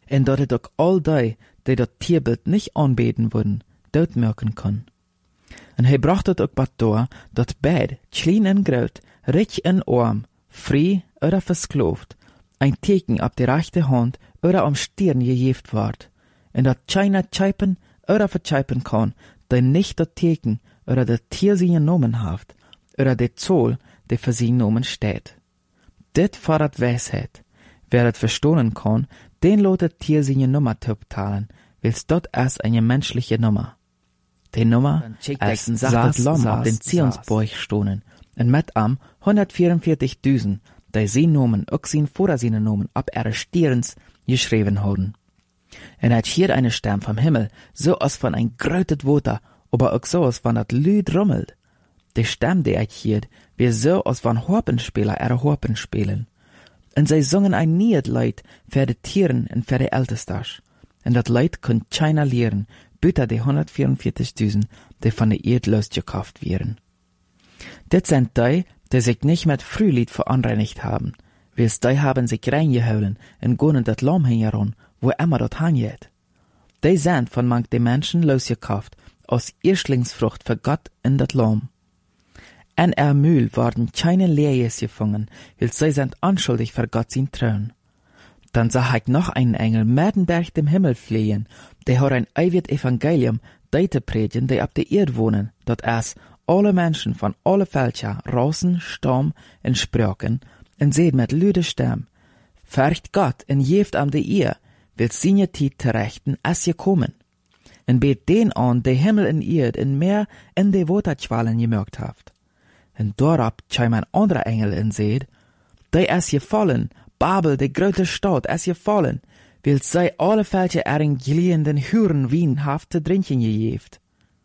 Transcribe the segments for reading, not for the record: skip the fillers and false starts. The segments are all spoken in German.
en dat het ook al die dat tierbeeld nicht aanbeten worden, doodmerken kon. En hij bracht het ook wat door, dat beid, klein en groot, rich en arm, vrij oder verskloofd, ein teken op de rechte hand oder am Stirn gegeven wordt, en dat keiner tjeipen oder vertjeipen kan, die nicht dat teken oder dat tier sie genomen heeft, oder de zool, die für sie genomen steht. Dit fordert Weisheit. Wer het verstohlen kann, den lot het tier seine Nummer talen, wils dort erst eine menschliche Nummer. Die Nummer als sagt het Lamm auf den Zionsborg stohnen, en met am 144.000, die sie nomen ook zijn vor seine nomen ab ihre Stirns geschrieben houden. En het hier eine Stern vom Himmel, so als von ein grötet Water, aber auch so als von dat Lüd rummelt. Die Stem, die het hier, wie so als von Horpenspieler ihre Horpen spielen. En zij zongen ein Lied Leid für die Tieren en für die Ältesters. En dat Leid kon keiner leren, buiten die 144.000, die von der Erde losgekauft werden. Dit sind die sich nicht mit Frühlied veranreinigt haben, wils die haben sich reingeholen en gonen dat Lamm hingeron, wo immer dort hangt. Die sind von manch den Menschen losgekauft, aus Erstlingsfrucht für Gott in dat Lamm. En Mühl worden keine Lehrjes gefangen, weil sie sind anschuldig für Gott sein Thron. Dann sah ich noch einen Engel Merdenberg dem Himmel fliehen, der hat ein ewig Evangelium, die te predigen, die ab der Erde wohnen, dat es alle Menschen von alle Völker, Rassen, Stamm en Sprachen, en seht mit lüde Stimme, fürcht Gott en jeft am de Ehr, will seine Tid terechten, as je kommen. En bet den an, de Himmel en Erde en Meer en de Waterqualen gemerkt haft. En daarop kwam een andere engel en zei, die is gefallen, Babel, de grote stad, is gefallen, wil zij alle Völker erin gliehenden Huren wien haft te drinken gegeven.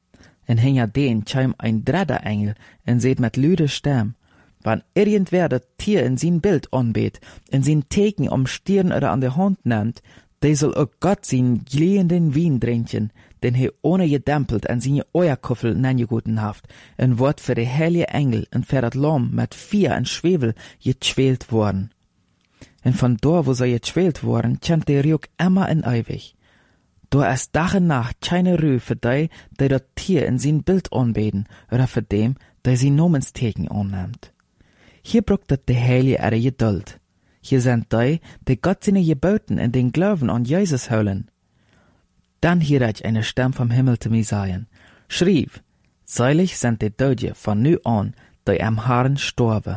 En hinter den kwam een derde engel en zei met luide stem, wann irgendwer dat Tier in zijn Bild anbeet, en zijn teken am Stirn oder an de Hand nimmt, die soll ook Gott zijn gliehenden wien drinken, den hij ohne gedempelt en zijn Eierkuffel nengegoten haft, en wordt für de heilige Engel en für dat Lamm met vier en Schwefel getschwelt worden. En van daar wo zij getschwelt worden, kent de Riuk immer en ewig. Door is dag en nacht keine Ruhe für die dat Tier in zijn Bild anbeten, oder für dem, die zijn Namensteken annimmt. Hier brucht dat de heilige ihre Geduld. Hier sind die Gott seine Geboten en den Glauben an Jesus holen. Dann hierde ich eine Stimme vom Himmel zu mir sagen, schrieb, seilig sind die Dödje von nu an, die am Herrn storben.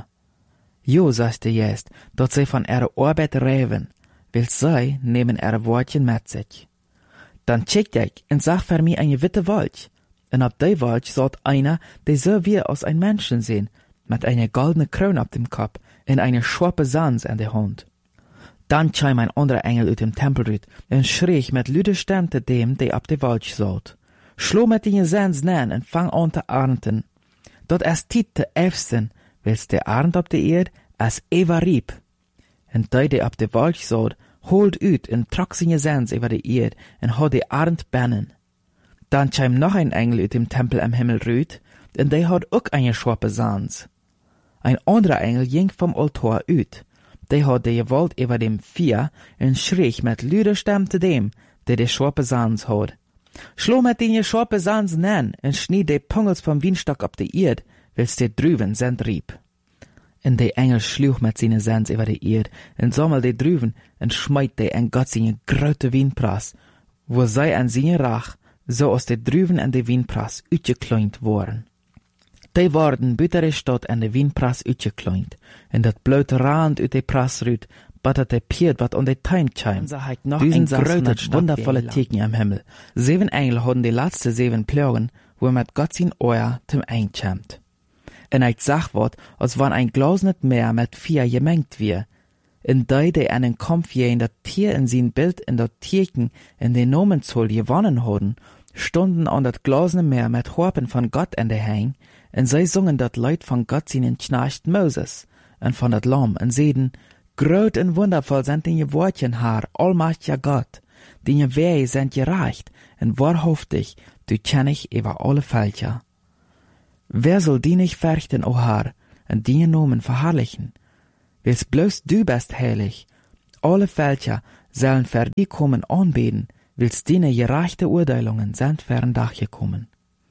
Jo, sagte jest, dat sie von ihrer Arbeit reven, will sie nehmen ihre Wortchen mit sich. Dann checkte ich und sah für mich eine witte Wolch, und ab der Wolch sollt einer, der so wie aus ein Menschen sehen, mit einer goldenen Krone auf dem Kopf und eine scharfe Sans in der Hand. Dann kam ein anderer Engel aus dem Tempel rüt und schrie mit lüde Stimme zu dem, der ab der Wolch sollt. Schlo mit den Sans nen und fang an zu ernten. Dort ist Tiet zu elfsten, wils der Arnd ab der Erde als Eva rieb. Und der ab der Wolch sollt, holt ut und trok seine Sans über die Erde und hat die Arnd bannen. Dann kam noch ein Engel aus dem Tempel am Himmel rüt, und der hat auch eine scharfe Sans. Ein anderer Engel ging vom Altar ut. Der hat die Gewalt über dem Vier und schrie mit lüder Stimme zu dem, der die scharfe Sans hat. Schlo mit den scharfe Sans nen und schnied die Pungels vom Weinstock ab die Erde, wils die drüben sind rieb. Und der Engel schluch mit seine Sans über die Erde und sammelt die drüben und schmeit die in Gott seine grote Wienprass, wo sei an seine Rach, so aus die drüben an die Wienprass utgekleint worden. Die worden buiten de stad en de wienpras uitgekleint, en dat blote rand uit de pras ruut, battert de piert wat on de tuin kwam. Noch ein groot, wundervolle Teken am Himmel. 7 Engel hadden de laatste 7 plagen, wo met Gott zijn Oor zum einkämmt. En ik zag wat, als wann ein glasnet Meer met 4 gemengt wie. En die an den Kampf je dat Tier in zijn Bild in dat Teken in den Nomenzoll gewonnen hadden, stonden an dat glasne Meer met Horpen von Gott in de Hang, en zij zongen dat Leid van Gott seinen Knecht Moses, en van dat Lamm, en zeiden, groot en wondervoll sind die Wortchen haar, allmächtiger Gott, die Wege sind gerecht, en wahrhaftig, du kenn ich über alle Völker. Wer soll die nicht fürchten, o Herr, en die Nomen verherrlichen? Wils bloß du bist heilig, alle Völker sollen für die kommen anbeten, willst dine gerechte Urteilungen sind fern Dach gekommen.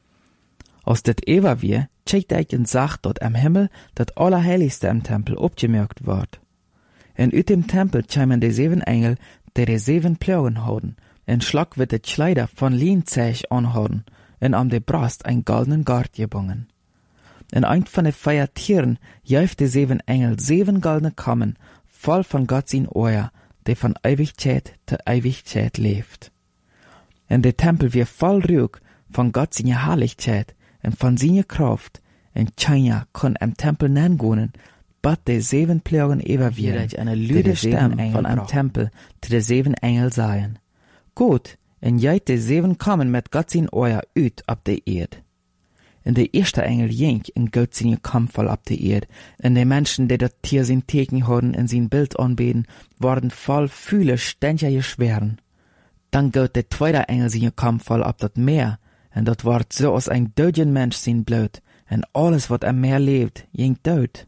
Als dit Eva wir, checkt ich und sagt dort am Himmel, dat Allerheiligste im Tempel abgemerkt wird. En uit dem Tempel kämen die 7 Engel, die 7 Plagen houden, en Schlag wird die Kleider von Lienzeug anhouden, en am de Brust ein goldenen Gart gebungen. En ein von den 4 Tieren jäuft die 7 Engel 7 goldene Kammen, voll von Gott sein Ohr, die von Ewigkeit zu Ewigkeit lebt. En der Tempel wird voll Ruhe von Gott seine Herrlichkeit und von seiner Kraft, en keiner kann am Tempel nennen, but die 7 Plagen ever wieder eine lüde Stimme von am Tempel zu den 7 Engel seien. Gut, en jeit die 7 kommen mit Gott sein Ohr uit ab der Erd. En der erste Engel jenk in Gott seine Kampfvoll ab der Erd, en die Menschen, die das Tier sein Teken haben in sein Bild anbeten, worden voll viele ständiger geschweren. Dann geht der zweite Engel seine Kampfvoll ab das Meer, en dat wordt so als ein döden Mensch sein Blut, en alles wat am Meer lebt, jenk dood.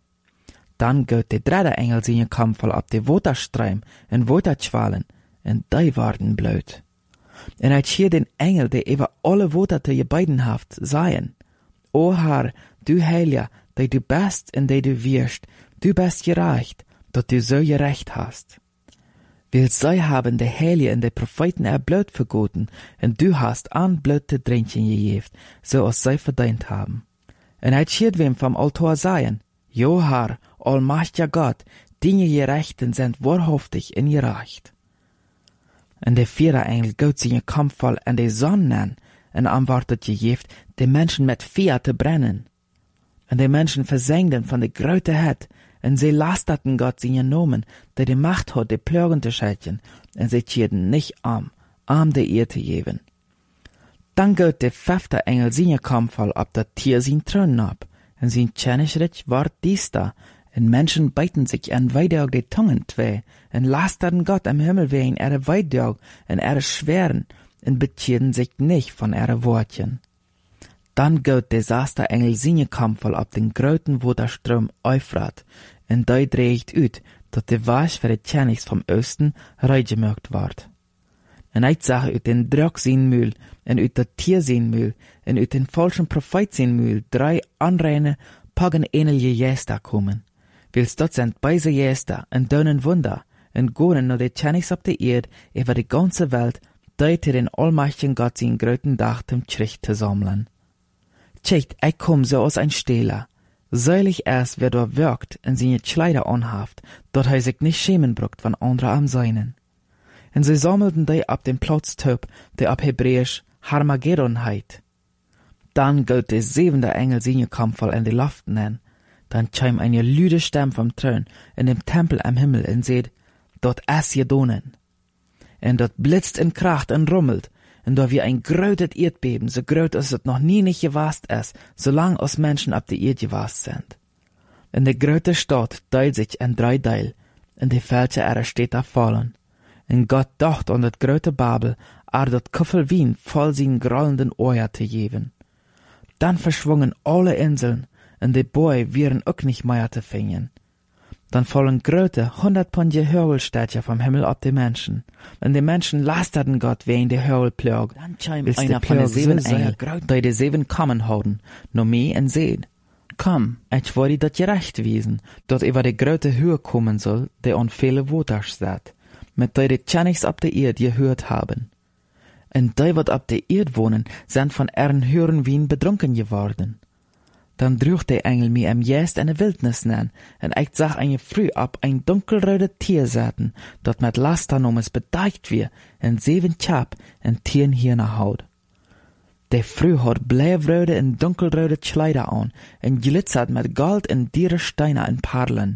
Dann geht der dritte Engel seine Kampfvoll ab de Waterstreim en Waterschwallen, en die worden blöd. En ich hier den Engel, der über alle Water te je beiden haft, sagen, O Herr, du Heiliger, der du bist und der du wirst, du bist gerecht, dat du so gerecht hast. Weil sie haben de Heilige und de Propheten Blut vergoten, und du hast an Blut te drinken gegeben, so als sie verdient haben. Und ich hier wem vom Altar sagen, Jo Herr, allmächtiger Gott, deine Gerechten sind wahrhaftig und gerecht. En de 4 Engel geht seine Kampfvoll an de Sonne an, en antwortet gegeben, de Menschen mit Feuer te brennen. En de Menschen versengten von de Gröteheit, en sie lasterten Gott seine Nomen, der die Macht hat, de Plagen zu schelten, en sie tierden nicht de Erde geben. Dann geht de 5. Engel seine Kampfvoll ab dat Tier sein Thron ab, en sein Tschenischrich ward diester, en Menschen beiten sich an Weidog de Tungen zwei, en lasterten Gott am Himmel wegen Weidog en schweren, en betierden sich nicht von Wortchen. Dann geht der 6. Engel seine Kampfvoll ab den gröten Waterstrom Euphrat, en die dreigt ut, dat de Wasch für de Tschenigs vom Osten reingemerkt ward. En ich sag ut den Drog sein Mühl, en ut dat Tier sein Mühl, en ut den falschen Prophet sein Mühl, 3 anreine, pagan-ähnliche Jäster kommen. Willst dort sind beise Jäster, en dönen Wunder, en gonen no de Tschenigs ab de Erd, über die ganze Welt, die te den allmächtigen Gott sein gröten Dach zum Trich zu sammeln. Tschecht, ich komm so aus ein Stehler. Seilig erst, wer dort wirkt und seine Kleider anhaft, dort er sich nicht schämen bruckt von anderen am Seinen. Und sie sammelten die ab dem Platz töp, der ab Hebräisch Harmageddon heit. Dann geht der 7. Engel seine Kampfvoll in die Luft nennen. Dann scheim eine lüde Stimme vom Thron in dem Tempel am Himmel und seht, dort es gedonen. Und dort blitzt und kracht und rummelt, und da wie ein grötet Erdbeben, so gröt als es noch nie nicht gewast ist, solang als Menschen ab der Erde gewast sind. Und die gröte Stadt teilt sich in 3 Teil, und die Felsche ihrer Städte fallen. Und Gott dacht an das gröte Babel, dat Kuffel Wien voll sein grollenden Ohr zu geben. Dann verschwungen alle Inseln, und die Bäume wären auch nicht mehr zu finden. Dann fallen gröte 100 Pfund Hörgelstädte vom Himmel ab die Menschen. Und die Menschen lasterten Gott wegen der Hörgelplage. Dann scheint einer von den 7 Engel, die die 7 Kammen halten, no mehr und sehen. Komm, ich wollte dat gerecht wiesen, dort über die gröte Höhe kommen soll, die an viele Water steht, mit die Tschenigs ab der Erde gehört haben. Und die, wat ab der Erde wohnen, sind von ihren Hören Wien betrunken geworden. Dann drücht der Engel mir am Jäst eine Wildnis nen, und ich sah eine Früh ab ein dunkelröde Tier säten, dat mit Lasternomes bedeicht wir, en 7 Chap, en Tieren hier nach Haut. Der Früh hat blävröde und dunkelröde Kleider an, en glitzert mit Gold und diere Steine und Perlen.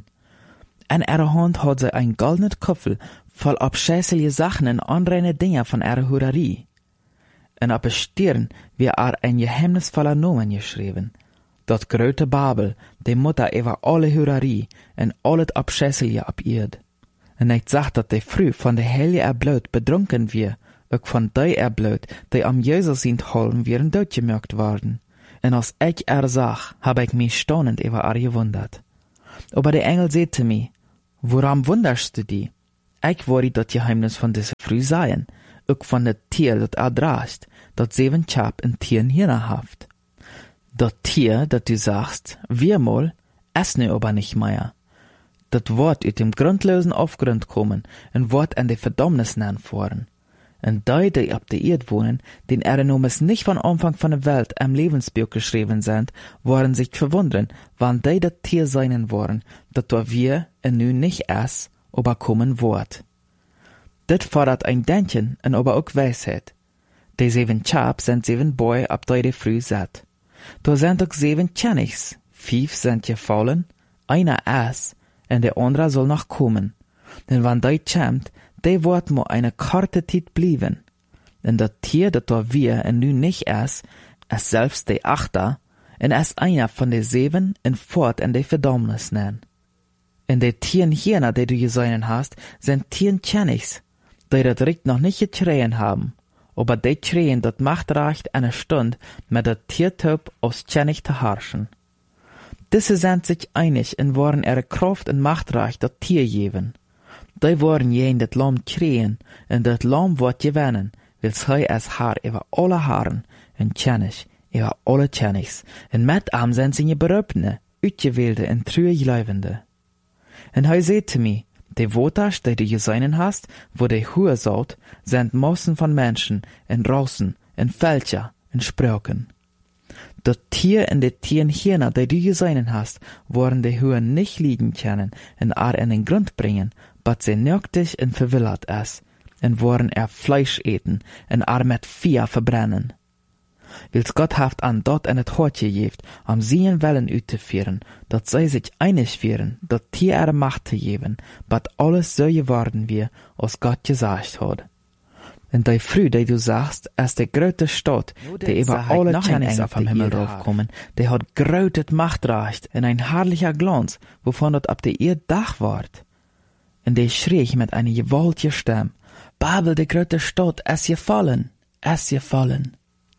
In ihrer Hand hat sie ein goldenes Köffel, voll abscheuliche Sachen und anreine Dinge von ihrer Hurerie. Und auf der Stirn wird ein geheimnisvoller Nomen geschrieben. Dat grote Babel, die Mutter über alle Hurerie en alles abscheuliche ab Erd. En ich sag, dat die Früh von der Heilige Blut betrunken wir, auch von der Blut, die am Jesus sind holen, wären durchgemerkt worden. Und als ich sag, hab ich mich staunend über gewundert. Aber der Engel sagte mir, woran wunderst du die? Ich word dat Geheimnis van deze früh sein, ook van het Tier dat draagt, dat 7 Chap in Tieren haft. Dat Tier, dat du sagst, wirmol, es nu aber nicht mehr. Dat Wort uit dem grundlosen Aufgrund kommen en Wort an de Verdammnis nan voren. En die op de Erd wohnen, den Nomes nicht von Anfang von der Welt am Lebensbuch geschrieben sind, waren sich verwundern, wann die dat Tier seinen waren, dat wir en nu nicht es, aber kommen wort. Dit fordert ein Denken en aber auch Weisheit. Die 7 Chap sind 7 Boy ab die früh zet. Da sind auch 7 Tjenigs, 5 sind gefallen, einer es, en der andere soll noch kommen. Denn wann die kämmt, die wird mo eine korte Zeit blieben. En dat Tier, dat wir en nu nicht es selbst die 8, en es einer von de 7 en fort en de Verdammnis nennen. En de 10 Hierner, die du gesehen hast, sind 10 Tjenigs, die dat Recht noch nicht geschrien haben. Aber die schreien dat Macht reicht eine Stunde mit der Tiertyp aus Tjenig zu herrschen. Diese sind sich einig und wollen ihre Kraft und Macht reich dat Tier geben. Die wollen jen dat Lamm kreen und dat Lamm wird gewinnen, weil sie es Haar über alle Haaren und Tjenig über alle Tjenigs. Und mit ihm sind sie Berübne, uitgewählte und true Leibende. Und hij sagt zu mir, die Woters, die du gesehen hast, wo die Hure saut, sind Massen von Menschen, in Rossen, in Fälscher, in Spröken. Das Tier in de 10 Hierner, die du gesehen hast, wollen die Hure nicht liegen können, in den Grund bringen, but sie nöchtig und verwillert es, und wollen Fleisch eten, und mit Feuer verbrennen. Wils Gott haft an dort en het Hort gegeft, sien Wellen uitzuführen, dat zij sich einig wären, dat Tier Macht zu geben, bat alles so geworden wie, als Gott gesagt hat. En die früh, die du sagst, als de grote Stadt, die über alle Tjenings auf dem Himmel draufkommen, die hat grote Macht reicht, in ein herrlicher Glanz, wovon dat ab der Erd Dach ward. En die schrie mit einer gewaltigen Stimme, Babel, de grote Stadt, es gefallen, es gefallen.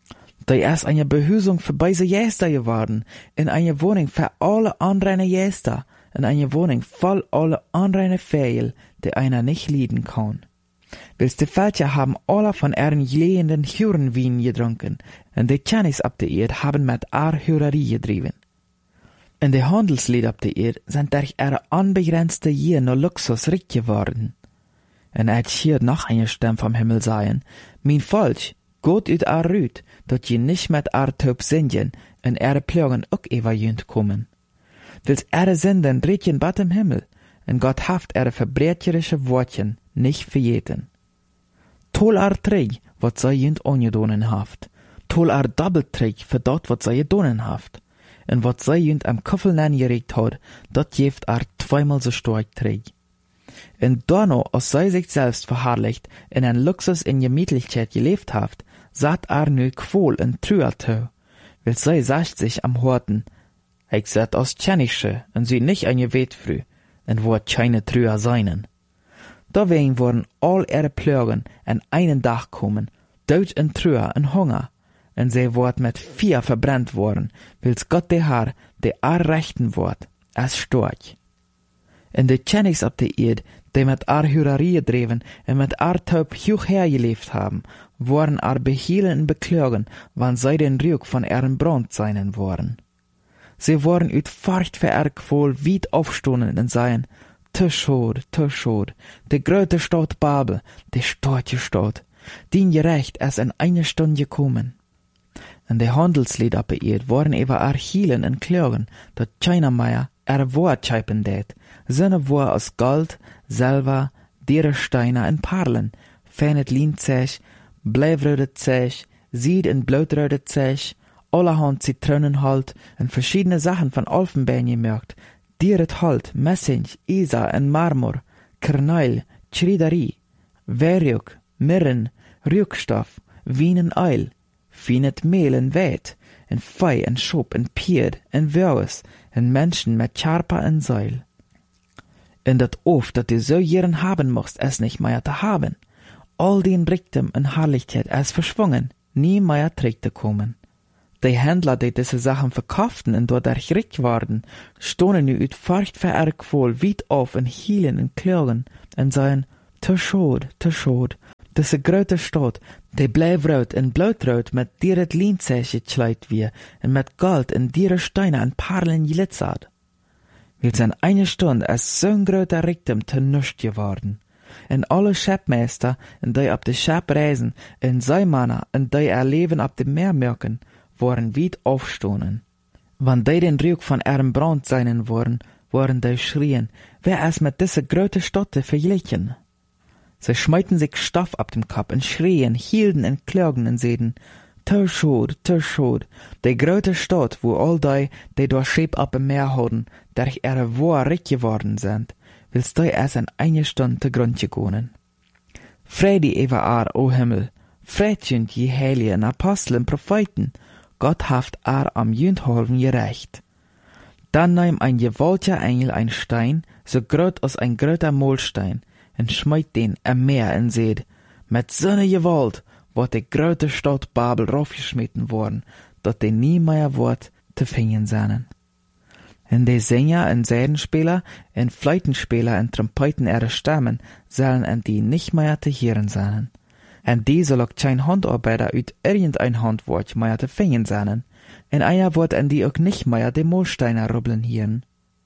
Die ist eine Behüsung für beide Jäster geworden, in eine Wohnung für alle anderen Jäster, in eine Wohnung voll alle anderen Fehl, die einer nicht leiden kann. Wils die Völker haben alle von ihren glühenden Hurenwein getrunken, und die Tjenigs ab der Erd haben mit Hurerie getrieben. Und die Handelslieder ab der Erd sind durch ihre unbegrenzte Gier nur Luxus reich geworden. Und hier noch eine Stimme vom Himmel sagen, mein Volk, Gott ut rüt, dat je nicht mit Töp singen, en Plagen ook überjönt kommen. Wils Sünden reden bat im Himmel, en Gott haft verbrecherische Wortchen nicht verjeten. Tol Träg, wat sei jünt ongedonen haft. Tol Doppelträg für dort, wat sei gedonen haft. En wat sei jünt am Koffelnen geregt hat, dat jeft zweimal so stark träg. En Donno, als sei sich selbst verherrlicht, in ein Luxus in Gemütlichkeit gelebt haft, sagt nu quol en Trüertö, weil sei sagt sich am Horten, ich seit aus Tjenische, und sie nicht ein Gebet früh, und wo keine Trüer seinen. Dawein wurden all ihre Plögen an einen Dach kommen, Tod und Trüer und Hunger, und sie wurden mit Feuer verbrannt worden, wils Gott der Herr, der rechten Wort, als Storch. En de Tjenigs op de Erd, die mit Hurerie dreven en mit Taub hoch hergelebt haben, worden behielen und beklagen, wann sie den Rück von ihrem Brand seinen worden. Sie worden uit Furcht für Qual weit aufstonden und seien, te schod, de grote Stadt Babel, de starke Stadt, dien gerecht es in eine Stunde gekommen. En de Handelslied op de Erd worden über hielen und klagen, dat keiner mehr Wort scheipen det, seine Wort aus Gold, Silber, Dierensteine und Perlen, fenet Linzech, bleifröde Zech, Sied und blutröde Zech, allerhand Zitronenholz und verschiedene Sachen von Elfenbein gemerkt, Dieret Holz, Messing, Isa und Marmor, Kernel, Schriederie, Werjuk, Mirren, Rückstoff, Wien und Eil, Finet Mehl und Wet, en Fei en Schop en Pied en Wöres en Menschen mit Charpa en Seil. En dat oft, dat du so jeren haben musst, es nicht mehr zu haben. All den Reichtum en Herrlichkeit es verschwungen, nie mehr trägt kommen. Die Händler, die diese Sachen verkauften und dadurch reich waren, stonden nu uit Furcht für Qual weit auf en hielen en klagen en sagen, te schade. Disse grote stad, die blijfrood en blauwrood met dier het lienzeesje gekleid weer en met goud en diere steine en parelen glitzert. Wil zijn eine Stunde als zo'n groter Reichtum te nust geworden. En alle Schepmeister, en die op de Schep reisen, en Seemannen, en die ihr Leben op de Meer merken, waren weit aufstonen. Wann die den Rück von ihrem Brand seinen waren die schrien, wer es mit diese grote Stadt te vergleichen? Sie schmeiten sich Stoff ab dem Kopf und schrien, hielten und klagen und seiden, te schade, die grote Stadt, wo all die durch Schip ab dem Meer houden, durch ihre Wohr reich geworden sind, willst du erst in eine Stunde te Grund gegangen. Friede über o Himmel, Friedchen je Heiligen, Aposteln, Propheten, Gott haft am Jündholven gerecht. Dann nahm ein gewaltiger Engel ein Stein, so groß als ein großer Mohlstein, und schmeit den am Meer und seht, mit so'ne Gewalt wird die große Stadt Babel raufgeschmitten worden, dat die nie mehr wird te finden sein. Und die Sänger und Seidenspieler und Flöitenspieler und Trompeten ihre Stimmen sollen an die nicht mehr te hören sein. Und die soll auch kein Handarbeiter uit irgendein Handwerk mehr te finden sein. Und einer wird an die auch nicht mehr die Mohlsteine rubbeln hören.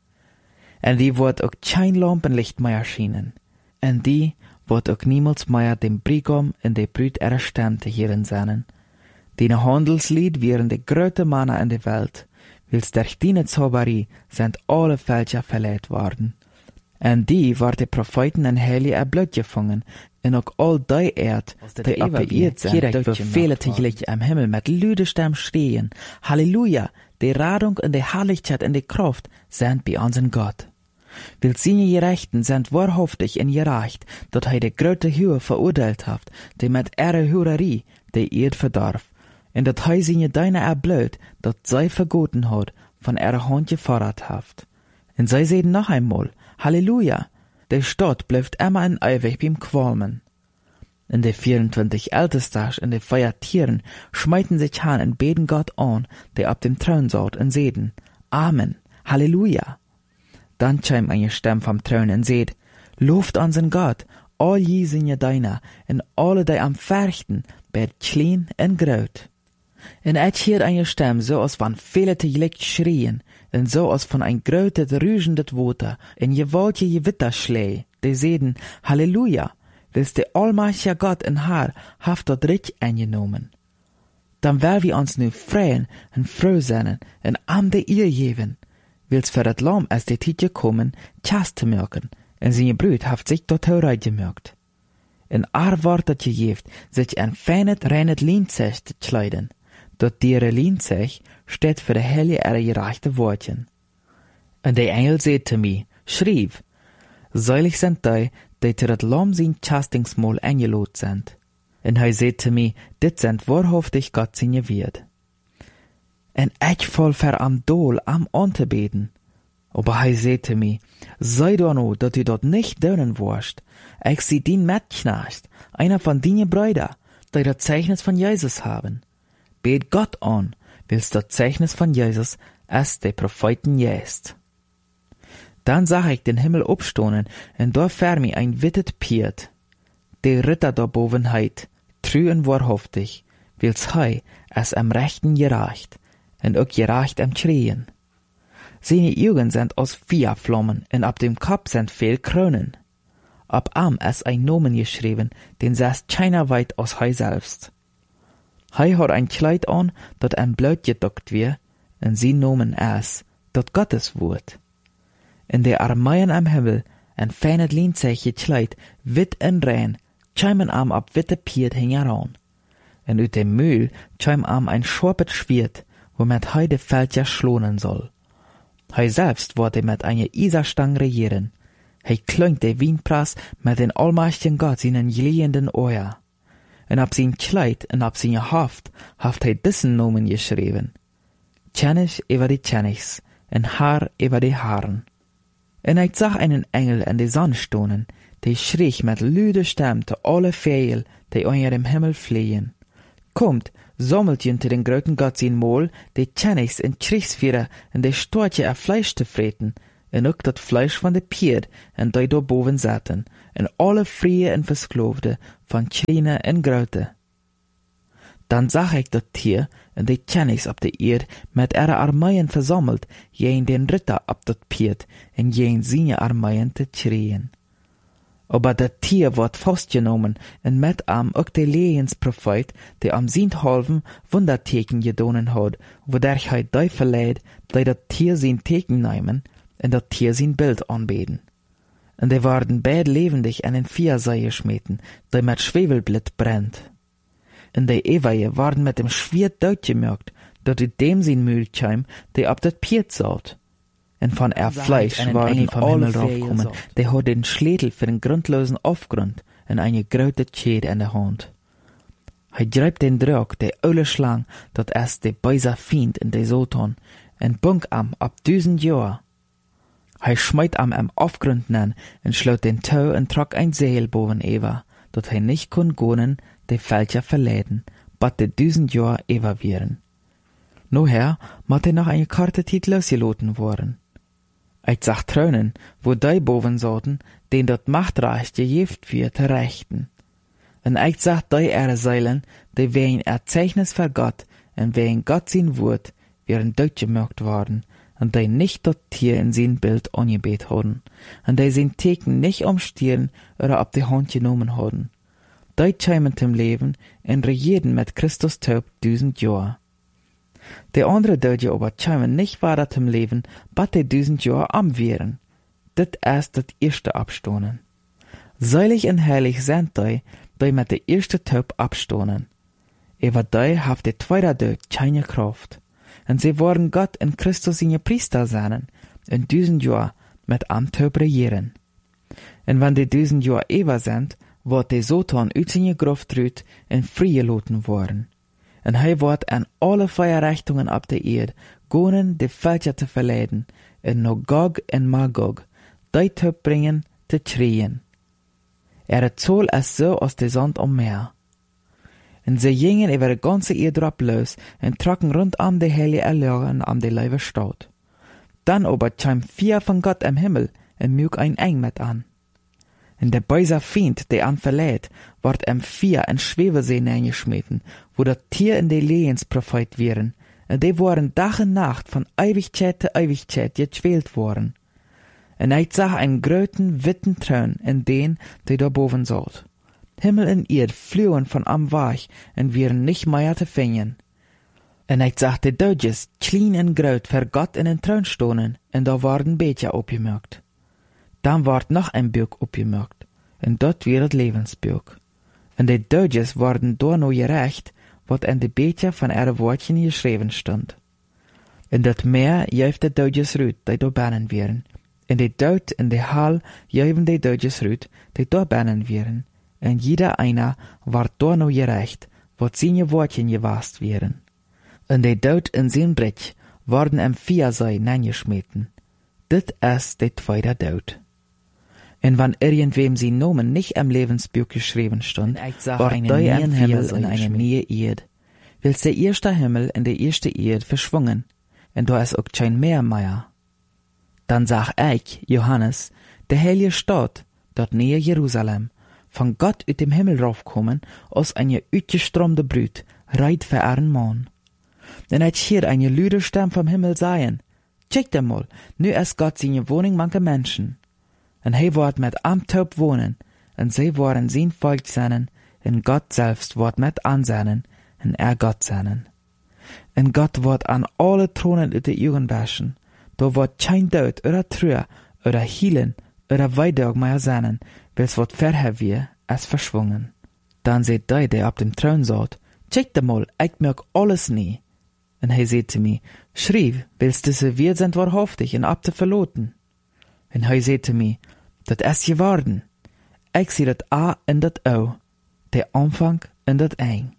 Und die wird auch kein Lampenlicht mehr schienen. Und die wird auch niemals mehr dem Brigam in die Brüd ihrer Stimme te hören sein. Die Handelslied wären die größte Männer in der Welt, wils durch die Zauberie sind alle Völker verleiht worden. Und die war die Propheten en Heilige erblut gefangen, en ook all die Erd, die op de Erd zijn, die bevelen tegelijk am Himmel mit lüde Stem schreien, Halleluja, die Radung und die Herrlichkeit und die Kraft sind bei unseren Gott. Will seine Gerechten sind wahrhaftig in gerecht, dat hij de grote Höhe verurteilt haft, die mit ihrer Hörerie die Erd verdarf, en dat hij seine Deine erblut, dat zij vergoten hat, von ihrer Hand gefordert haft. En zij zeiden noch einmal, Halleluja, die Stadt bleibt immer in ewig beim Qualmen. In die 24 Ältesters und die 4 Tieren schmeiten sich an und beten Gott an, der auf dem Thron saß, und seden, Amen, Halleluja. Dann käme eine Stimme vom Thron und seht, Lobt unseren Gott, all je seine Deiner, und alle die am Färchten, bet klein und groß. Und ich hört eine Stimme, so als von viele tegelijk schrien, und so als von ein grötes, rügendes Water, in gewaltige Gewitterschläge, die seden, Halleluja, willst der allmächtige Gott in Haar, haft dort Recht eingenommen. Dann werden wir uns nu freuen und froh sein, und am de ihr geben, willst für das Lamm als die Zeit gekommen, Chast zu merken, und seine Brüd haft sich dort hereingemerkt. In Wort dat gegeft, sich ein feines, reines Lienzech zu kleiden. Dat diere Lienzech steht für die Heilige ihre gerechte Wortchen. Und der Engel sagte mir, schrieb, selig sind die zu dat Lamm sein Chastingsmahl eingelot sind. Und er sagte mir, dit sind wahrhaftig Gott seine Wird. Und ich voll für am Dol am anzubeten. Aber er sagte mir, sei doch nur, dass du dort nicht dönen wirst. Ich sieh den Mitknecht, einer von deinen Brüder, die das Zeichnis von Jesus haben. Bet Gott an, willst das Zeichnis von Jesus, als der Propheten jest. Dann sah ich den Himmel abstonen, und da vor mir ein wittet Piet. Der Ritter da boven heit, trü und wahrhaftig, wils hei es am Rechten gerecht, und auch gerecht am Schrien. Seine Augen sind aus Feuerflammen, und ab dem Kopf sind viel Kronen. Ab am es ein Nomen geschrieben, den saß keiner weit aus hei selbst. Hei hat ein Kleid an, dat ein Blut gedockt wird, und sie Nomen es, dat Gottes Wort. In der Armeien am Himmel, ein feines Lienzech gekleid, wit und rein, cheimen am ab witte Piet hingeran. Und ut dem Mühl cheim am ein scharpet Schwert, womit hei de Völker schlonen soll. Hei selbst wollte mit einer Iserstang regieren. Hei klöngt de Wienprass mit den allmächtigen Gott seinen glühenden Euer. Und ab sein Kleid und ab seine Haft hei diesen Nomen geschrieben. Tschenich über die Tschenichs, und Haar über die Haaren. Und ich sah einen Engel in die Sonne stonen, die schrie mit lüde Stimme zu alle Vögel, die unter dem Himmel fliehen. Kommt, sammelt jünte den großen Gott sein Mahl, die Tschenichs und Kriegsführer und die Storche Fleisch zu freten, und auch das Fleisch von der Pied, und die da boven satten, en alle vrije en verskloofde, van kleine en grote. Dan zag ik dat Tier en de Tjennigs op de eerd met ihre armeien versammelt, jeen den Ritter op dat Pferd en jeen seine armeien te schreien. Aber dat Tier wordt vastgenomen en met am ook de Leensprofeet, die am Sinthalven Wunderteken gedonen had, wodaar hij die verleid, die dat Tier zijn teken nemen en dat Tier zijn beeld aanbeden. En die waren beid levendig en in Vierzei geschmeten, die met Schwefelblit brennt. En die Eweie waren met dem Schwert doodgemerkt, dat uit dem zijn Mühltjeim, die op dat Pferd zat. En van Fleisch waren alle draufgekommen, die had den Schädel für den grundlosen Aufgrund en eine grote Tjede in de hand. Hij grijpt den Draak, die oude Schlang, dat is de böse Fiend in de Satan, en bunk am ab 1000 Jahre. Hij schmeit am Aufgrund nen en sloot den Touw en trok ein Seil boven Eva, dat hij nicht kon gonen, de Fälscher verleiden, bat de 1000 Jahre Eva wieren. Noher mat hij noch eine korte Tijd losgeloten worden. Ik zag Traunen, wo die boven zaten, den dat Machtreich gejeft wird, te rechten. En ik zag die Zeilen, die wegen Zeichnis für Gott, en wegen Gott sein Wort, wären doodgemerkt worden, en die nicht dat Tier in sein Bild angebet hadden, en die sein Teken nicht umstieren oder op de Hand genommen hadden. Die kämen zum Leben en regierten mit Christus taub 1000 Jahre. De andere Deutsche aber kämen nicht weiter zum Leben, bat de 1000 Jahre am wären. Dit ist das erste Abstonen. Seilig en heilig sind die mit de erste Taub abstonen. Über die haft de zweite Tod keine Kraft. En sie worden Gott in Christus seine Priester sein, in 1000 Jahre mit am Taub regieren. En wenn de 1000 Jahre über sind, wordt de Satan uit seine Gruft ruut en vrijgelaten worden. En hij wordt aan alle Feierrichtungen op de Erde gonen de Völker te verleiden, en no Gog en Magog, die te bringen te schreien. Het Zoll is zo als de zand om Meer. En ze gingen over de ganze Erde drop los en trokken rondom de heilige Erlören am de Leibe Stadt. Dan aber kwam 4 van Gott im Himmel en mjuk ein Eng met an. En der böse Fiend, der an verleiht, ward 4 in Schwebesee hineingeschmeten, wo das Tier in de Leensprofeit wären, en die waren Tag und Nacht von Ewigkeit zu Ewigkeit gequält worden. En ich sah einen gröten, witten Traun in den, der da boven saß. Himmel und Erd flohen von am Weich en wären nicht mehr zu finden. En ich sah de Deutsches, klein en groot, für Gott in den Traun stonen, en da waren Becher opgemerkt. Dan ward noch ein Buch opgemerkt, en dat weer het levensbuch. En de Deutsches worden door no gerecht, wat in de Becher van ihre Wortchen geschreven stond. En dat meer juift de Deutsches ruut, die door bannen wären. En de Dood in de Hal juiven de Deutsches ruut, die door bannen wären. En jeder einer ward door no gerecht, wat seine Wortchen gewast wären. En de Dood in zijn Brich worden 4 neingeschmeten. Dit is de tweede Dood. En wann irgendwem sie Nomen nicht im Lebensbuch geschrieben stund, war die im Himmel in eine neue Erde. Wils der erste Himmel in der erste Erde verschwungen, en da ist auch kein mehr. Dann sag ich, Johannes, der heilige Stadt, dort nähe Jerusalem, von Gott uit dem Himmel raufkommen, aus eine uitgestromde Brut, reit für ihren Mann. En ich hier eine lüde Stimme vom Himmel sagen, check mal, nu ist Gott seine Wohnung manche Menschen. En hij wordt met am Taub wohnen, en zij worden zijn Volk zijn, en Gott selbst wordt met aanzien, en Gott zijn. En Gott wordt aan alle Thronen uit de Augen waschen, da wordt kein Dood, oder Trauer, oder Hielen, oder Weidag mehr zijn, wils wat verher wir, als verschwungen. Dan seht die op dem Thron saat, check mal, ik merk alles nie. En hij zei zu mir, schrieb, willst du se wir sind wahrhaftig en ab te verloten. En hij zei zu mir, dat is geworden. Ik zie dat A en dat O, der Anfang en dat Eng.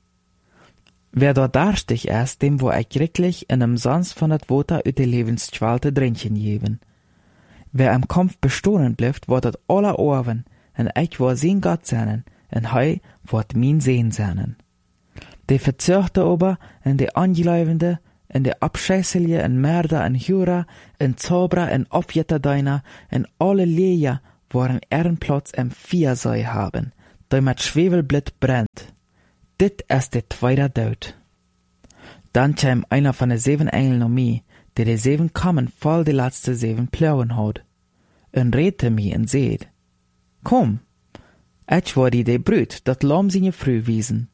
Wer dort darstig ist, dem wo ich wirklich in einem Sons von dat Water uit de Lebensschwalte drinchen geben. Wer am Kampf bestohlen bleibt, wird dat aller Ohren, en ich war sein Gott sein, en hij wird mein Sehen sein. De Verzörgte aber, en de Angeläufende, en de Abscheißelje, en Mörder, en Jura, en Zauberer, en Aufjetterdeiner, en alle Leher, worin Ehrenplatz im Feuer sei haben, der mit Schwefelblit brennt. Dit ist der zweite Tod. Dann käm einer von den 7 Engeln um mich, der die 7 Kammern voll die letzte 7 Plauen hat, und redte mich und seht, komm, ich war die Brüt, dat Lamm seine Früh wiesen.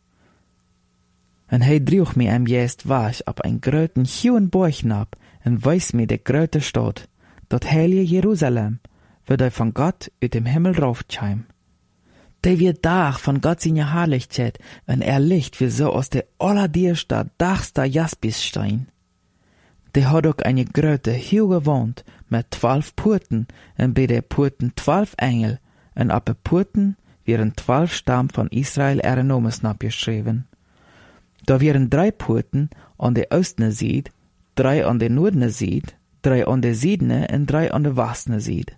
Und droeg mich juist weg op een groten hohen Berg ab und weist mir die grote Stadt, dat heilige Jerusalem, wo die von Gott uit dem Himmel raufkäm. Die wird Dach von Gott seine Herrlichkeit und Licht wie so aus der allerdierster, dachster Jaspisstein. Die hat auch eine grote, hohe Wand mit 12 Porten und bei der Porten 12 Engel und ab den Porten wären 12 Stamm von Israel ihre Nomen abgeschrieben. Da wären 3 Porten an der östlichen Seite, 3 an der nordlichen Seite, 3 an der südlichen und 3 an der westlichen Seite.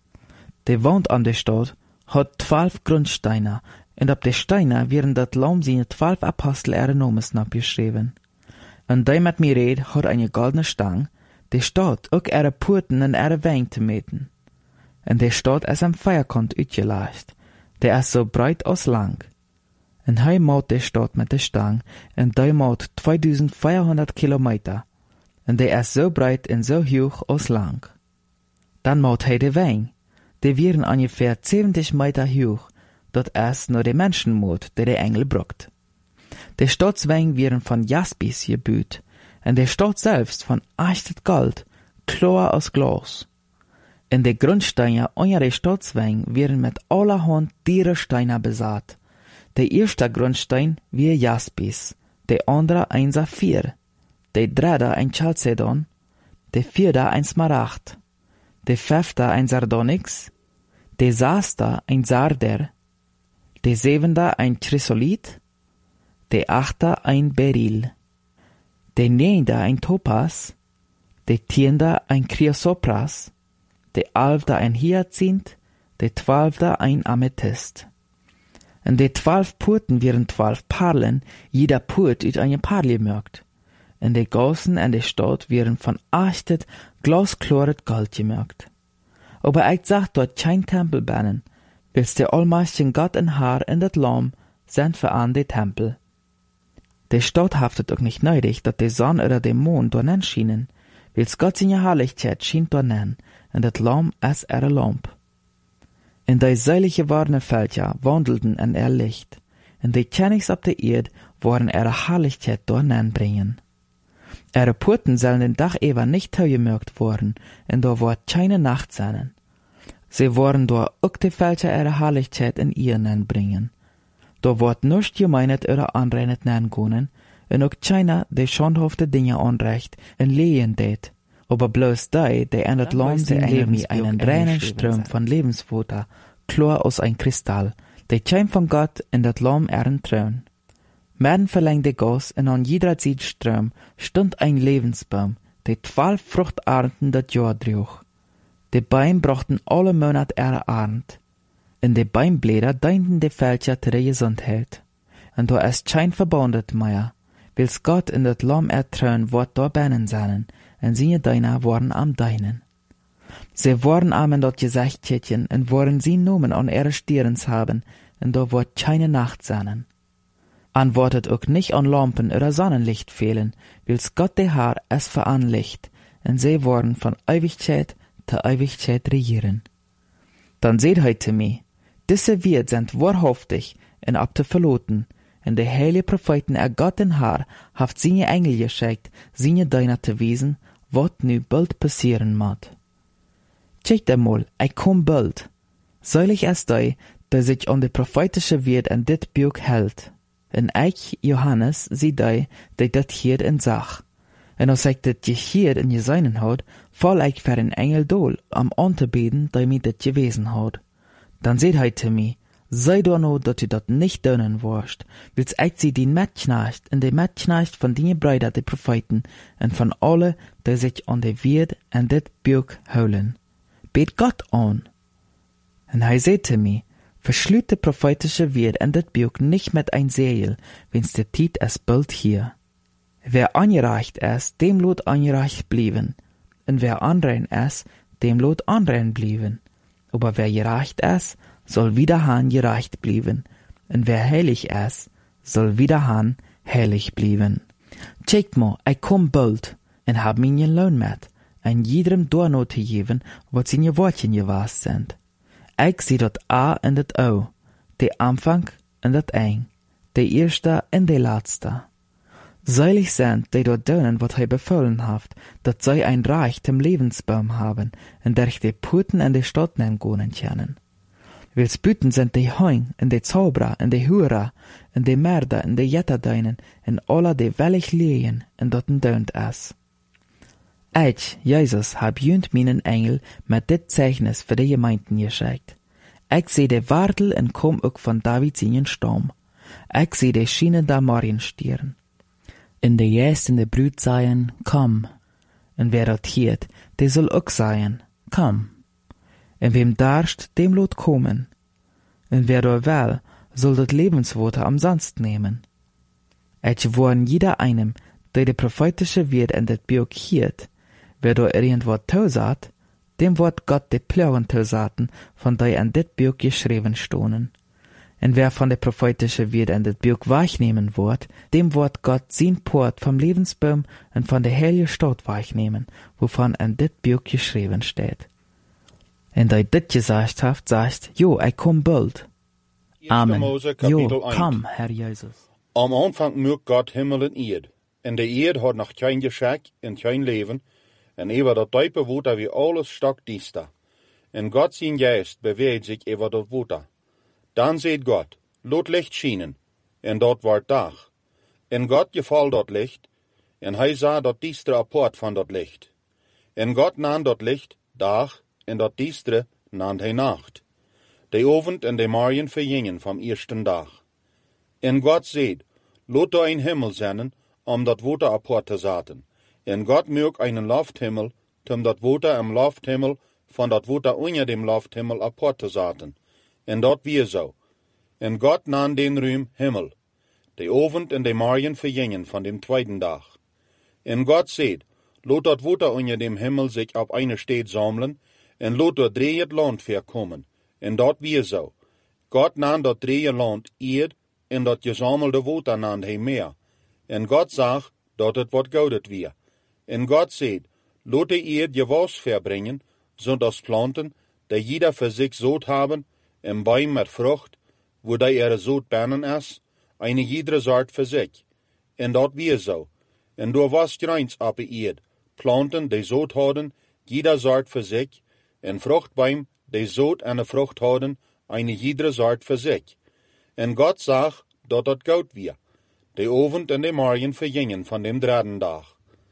Die Wand an der Stadt hat 12 Grundsteine, und ab der Steine wären dat Lamm seine 12 Apostel ihre Nomen abgeschrieben. Und die mit mir red, hat eine goldene Stang, die Stadt auch ihre Porten und ihre Wänge zu meten. Und die Stadt ist am Feierkant uitgelegd, der ist so breit als lang. Und hij maut die Stadt mit der Stang, und die maut 2400 Kilometer, und der ist so breit und so hoch als lang. Dann maut hij die Wänge, die wären ungefähr 70 Meter hoch, dat ist nur der Menschenmut, der Engel bruckt. Die Stadtswänge wären von Jaspis gebaut, und die Stadt selbst von echtes Gold, klar aus Glas. Und die Grundsteine unter der Stadtswänge wären mit allerhand Dierensteine besaat. Der erste Grundstein wie Jaspis, der andere ein Saphir, der dritte ein Chalcedon, der vierte ein Smaragd, der fünfte ein Sardonyx, der sechste ein Sarder, der siebente ein Chrysolit, der achte ein Beryl, der neunte ein Topas, der 10. ein Chrysopras, der 11. ein Hyazinth, der 12. ein Amethyst. Und die 12 Porten wären 12 Perlen, jeder Port uit eine Perle gemerkt. Und die Gassen in der Stadt wären von echtet, glasklaret Gold gemerkt. Aber ich sag dort kein Tempel bannen, weil's der allmächtigen Gott und Herr in das Lamm sind für an die Tempel. Die Stadt haftet auch nicht nötig, dass die Sonne oder der Mond dort schienen, weil's Gott seine Herrlichkeit schien dort und das Lamm ist ihre Lamp. In die seilige warme Völker wandelten in ihr Licht, und die Königs auf der Erde wollen ihre Herrlichkeit dorthin bringen. Ihre Porten sollen den Tag über nicht zugemerkt worden, und da wird keine Nacht sein. Sie wollen dort auch die Völker ihre Herrlichkeit in ihren bringen. Da wird nicht gemeinet oder anreinet gehen, und auch keiner die schandhafte Dinge anrecht und lehen det. Aber bloß die in das Land sein Leben einen reinen Strom von Lebensfutter, klar aus ein Kristall, der käm von Gott in das Lamm ihren Thron. Mitten verlängte Gas und an jeder Seite Strom stund ein Lebensbaum, der 12 Fruchternten das Jahr trug. Die Bäume brachten alle Monate ihre Ernte. In die Bäumblätter dienten die Völker zu der Gesundheit. Und da ist kein Verbundet mehr, weil's Gott in das Lamm ertrauen wird da beinen seinen, und seine Diener waren am Deinen. Sie waren am in dort Gesichtchen und wollen sie Nomen an ihre Stirns haben, und da wird keine Nacht sein. Antwortet auch nicht an Lampen oder Sonnenlicht fehlen, weil's Gott der Herr es veranlicht, und sie wollen von Ewigkeit zu Ewigkeit regieren. Dann seht heute mir, diese Wert sind wahrhaftig und ab zu verloten, und der heilige Propheten Gott den Herr haft seine Engel geschickt, seine Diener zu wiesen, wat nu bald passieren mag. Check einmal, ich komm bald. Seilig ist der sich an die prophetische Wert in dit Buch hält. Und ich, Johannes, sie der dat hier in Sach. Und als ich dat hier in gesehen hat, fall ich für ein Engel dol, am anzubeten, der mir dat gewesen hat. Dann seht heute mir, sei doch noch, dass du dat nicht dönen wirst, willst ich sie die Mitknecht und die Mitknecht von den Brüdern, die Propheten, und von alle, die sich an die Wert und dit Buch holen. Bet Gott an. Und er sagte mir, verschlüt die prophetische Wert und dit Buch nicht mit ein Segel, wenn's der Tiet es bald hier. Wer angereicht ist, dem lot angereicht blieben, und wer anrein ist, dem lot anrein blieben. Aber wer gerecht ist, soll wiederhan gerecht blieben. Und wer heilig ist, soll wiederhan heilig blieben. Check mal, ich komm bald, und hab mir Lohn mit, en jedem doorno te geven, wat zijn woordjen gewaast zijn. Ik zie dat A en dat O, de Anfang en dat Eing, de eerste en de laatste. Seilig sind, die dort doen wat hij befohlen haft, dat zij ein Reich zum Lebensbaum haben, en der de Puten en de Stotten gonen kennen. Wils Puten sind de Heung, en de Zauberer, en de Hura, en de Mörder, en de Jetterdeinen, en alle de wellig leien, en dotten deunt es. Ich, Jesus, hab jünd meinen Engel mit dit Zeichnis für die Gemeinden geschickt. Ich seh de Wartel en kom ook von Davids in Sturm. Ich seh de schienende Morgenstieren. In de Geist in de Brüd seien, komm. En wer dort hiert, de soll ook seien, komm. En wem darscht, dem lot kommen. En wer dort will, soll dat Lebenswörter umsonst nehmen. Ich warn jeder einem, der de prophetische Wort in dat Buch hiert. Wer da irgendwas tausat, dem wird Gott de Pleuren tausaten, von der in dit Buch geschrieben stonen. Und wer von der prophetische Wort in dit Buch wahrnehmen wird, dem wird Gott sein Port vom Lebensbaum und von der heilige Stadt wahrnehmen, wovon in dit Buch geschrieben steht. Und da dit gesagt haft, sagst, jo, ich komm bald. Amen. Jo, komm, Herr Jesus. Am Anfang mögt Gott Himmel en Erd. En de Erd hat noch kein Geschäck en kein Leben, en über dat diepe Water wie alles stock diester. En Gott sein Geist beweegt sich über dat Water. Dan seht Gott, lot Licht schienen, en dort ward Dag. En Gott gefall dat Licht, en hij sah dat diestre apart van dat Licht. En Gott nahm dat Licht Dag, en dat diestre nahm hij Nacht. De Ovend en de Morgen vergingen vom ersten Dag. En Gott seht, lot da ein Himmel sennen, dat Water apart te zaten. En Gott mög einen Lofthimmel, dat Water im Lofthimmel von dat Water unter dem Lofthimmel apart te zaten. En dat wie so. En Gott nahm den Ruhm Himmel. De Ovend en de Morgen vergingen von dem zweiten Dag. En Gott seht, lot dat Water unter dem Himmel sich auf eine Stadt sammeln, en lot dat dreht Land verkommen. En dat wie so. Gott nahm dat dreht Land Erd, en dat gesammelde Water nahm hij meer. En Gott zag dat het wat goudet wie. En Gott seht, lot de Erd gewas verbringen, zodat Planten, die jeder für sich Sod haben, en Baum mit Frucht, wo die ihre Sod bernen is, eine jeder Sort für sich. En dat wie so. En door was greins op de Erd, Planten, die Sod hadden, jeder Sort für sich, en Fruchtbaum, die Sod en Frucht hadden, eine jeder Sort für sich. En Gott zag dat dat goud wie. De Ovend en de Morgen vergingen von dem dritten Dag.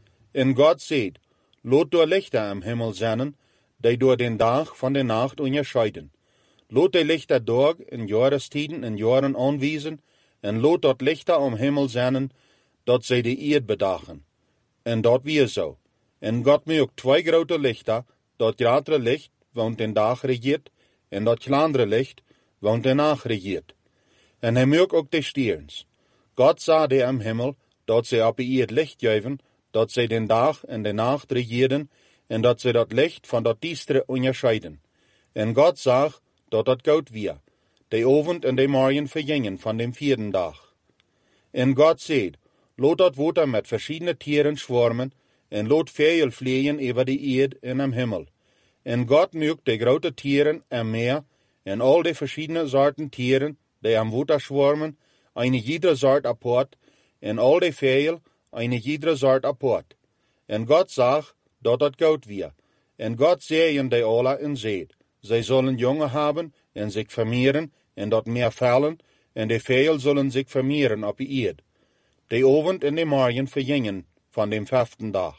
En Gott seht, lot door Lichter am Himmel sennen, die door den Dag van de Nacht unterscheiden. Lot de Lichter door in Jahrestiden en Jahren anwiesen, en lot dat Lichter am Himmel sennen, dat zij de Erd bedachen. En dat wie so. En Gott mögt zwei grote Lichter, dat grotere Licht, want den Dag regiert, en dat kleinere Licht, want de Nacht regiert. En hij mögt ook de Sterns. Gott sah de am Himmel, dat zij op de Erd Licht geven, dat zij den Dag en de Nacht regierden, en dat zij dat Licht van dat diestere unterscheiden. En Gott zag dat dat goud wie. De Ovend en de Morgen vergingen van dem vierten Dag. En Gott seht, lot dat Water met verschiedene Tieren schwarmen, en lot Vögel fliegen über die Erd en am Himmel. En Gott mögt de grote Tieren am Meer, en al de verschiedene Sorten Tieren, die am Water schwarmen, eine jeder Sort apart, en al de Vögel, eine jeder Sort apart. En Gott zag dat dat goud wie. En Gott sehen die alle en seht, zij sollen Junge haben en sich vermehren, en dat meer vallen, en de Vögel sollen sich vermehren op de Erd. De Ovend en de Morgen vergingen van dem vijften Dag.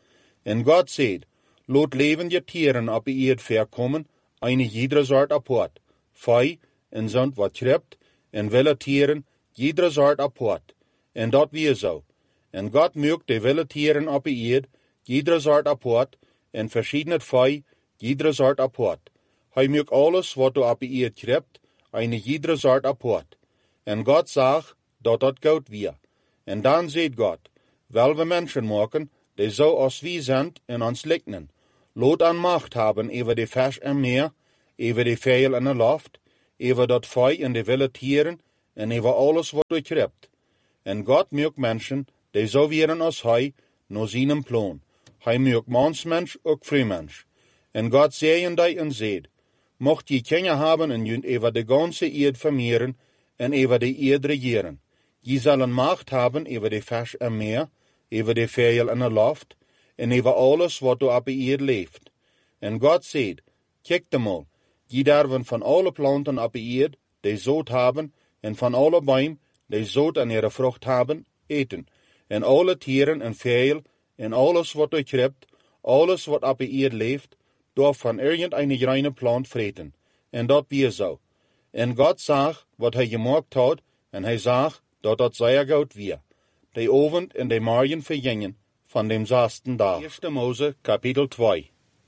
En Gott seht, lot levende Tieren op de Erd verkommen, eine jeder Sort apart. Vee en zond wat schrebt, en wilde Tieren, jeder Sort apart. En dat wie so. En Gott mögt de wilde Tieren op de Erd, jeder Sort apart, en verschiedene Vee, jeder Sort apart. Hij mögt alles, wat op de Erd schrebt, eine jeder Sort apart. En Gott zag dat dat goud wie. En dan seht Gott, wel we Menschen maken, die so als wie sind en ons lichten, lot an Macht haben über de Fisch am Meer, over de vijl in de loft, over dat vee in de wilde tieren, en over alles wat durchkrept. En God maakt mensen, die zo wieren als hij, naar zijn plan. Hij maakt mansmens ook vrijmens. En God zei die en zegt, mocht je kinderen hebben en je over de ganze eerd vermeeren, en over de eerd regeren. Je zullen macht hebben over de vis en meer, over de vijl en de loft, en over alles wat er op de eerd leeft. En God zegt, kijk de mal, je darven van alle planten op de eerd, die zout hebben, en van alle bomen, die zout aan ihre vrucht hebben, eten. En alle tieren en vijl, en alles wat er krept, alles wat op de eerd leeft, door van irgendeine reine plant vreten. En dat weer zo. En God zag wat hij gemaakt had, en hij zag dat dat zeer goed weer. De ovend en de morgen vergingen van dem 6e dag. 1 Mose, kapitel 2.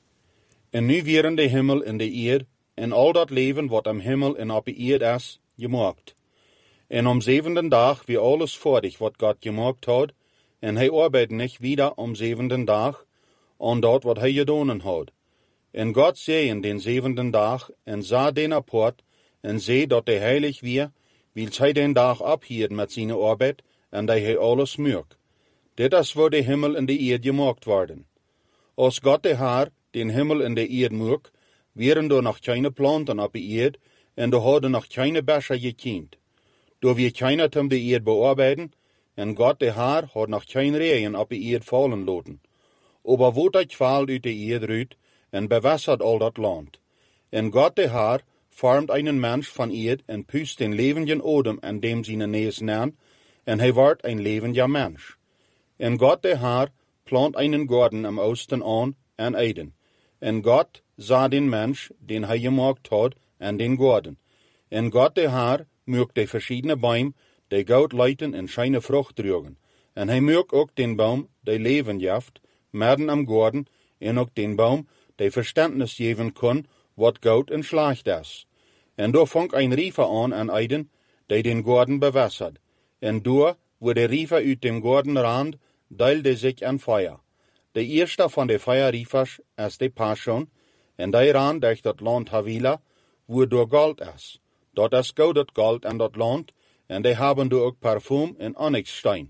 En nu wieren de hemel en de eerd, en al dat leven wat am hemel en op de eerd is, gemaakt. En am 7. dag wie alles fertig wat God gemaakt had, en hij arbeidt niet wieder am 7. dag, aan dat wat hij gedaan had. En God zei in den 7. dag, en sah den apart, en zei dat hij heilig weer, wils hij den dag abhield met zijn arbeid, en dat hij alles maakt. Dit is waar de hemel en de eerd gemaakt worden. Als God de Heer den hemel en de eerd maakt, wären er nog keine planten op de eerd, en er hadden nog keine Becher gekend. Door wir keiner om de eerd bearbeiten, en God de Heer had nog geen regen op de eerd vallen laten. Aber wo dat kwalt uit de eerd ruit, en bewässert al dat land. En God de Heer vormt einen Mensch van eerd, en pust den levenden Odem an dem seine Nees nahen, en hij wordt ein levender Mensch. En God de Heer plant einen Garten am Osten an, en Eden. En God sah den Mensch, den hij gemaakt had, en den Garten. En God de Heer maakt de verschiedene Bäume, die goud leiten en scheine Frucht trugen. En hij maakt ook den Baum, die Leben jaft, midden am Garten, en ook den Baum, die Verständnis geven kon, wat goud en slecht is. En daar fang een river aan Eden, die den Garten bewässert. En daar, wo de river uit dem Garten rand, deelde zich aan Feuer. De eerste van de Feuerriefers is de Pashon, en die rand durch dat land Havila, wo door Gold is. Dat is goud Gold aan dat land, en die hebben door ook parfum en onyxstein.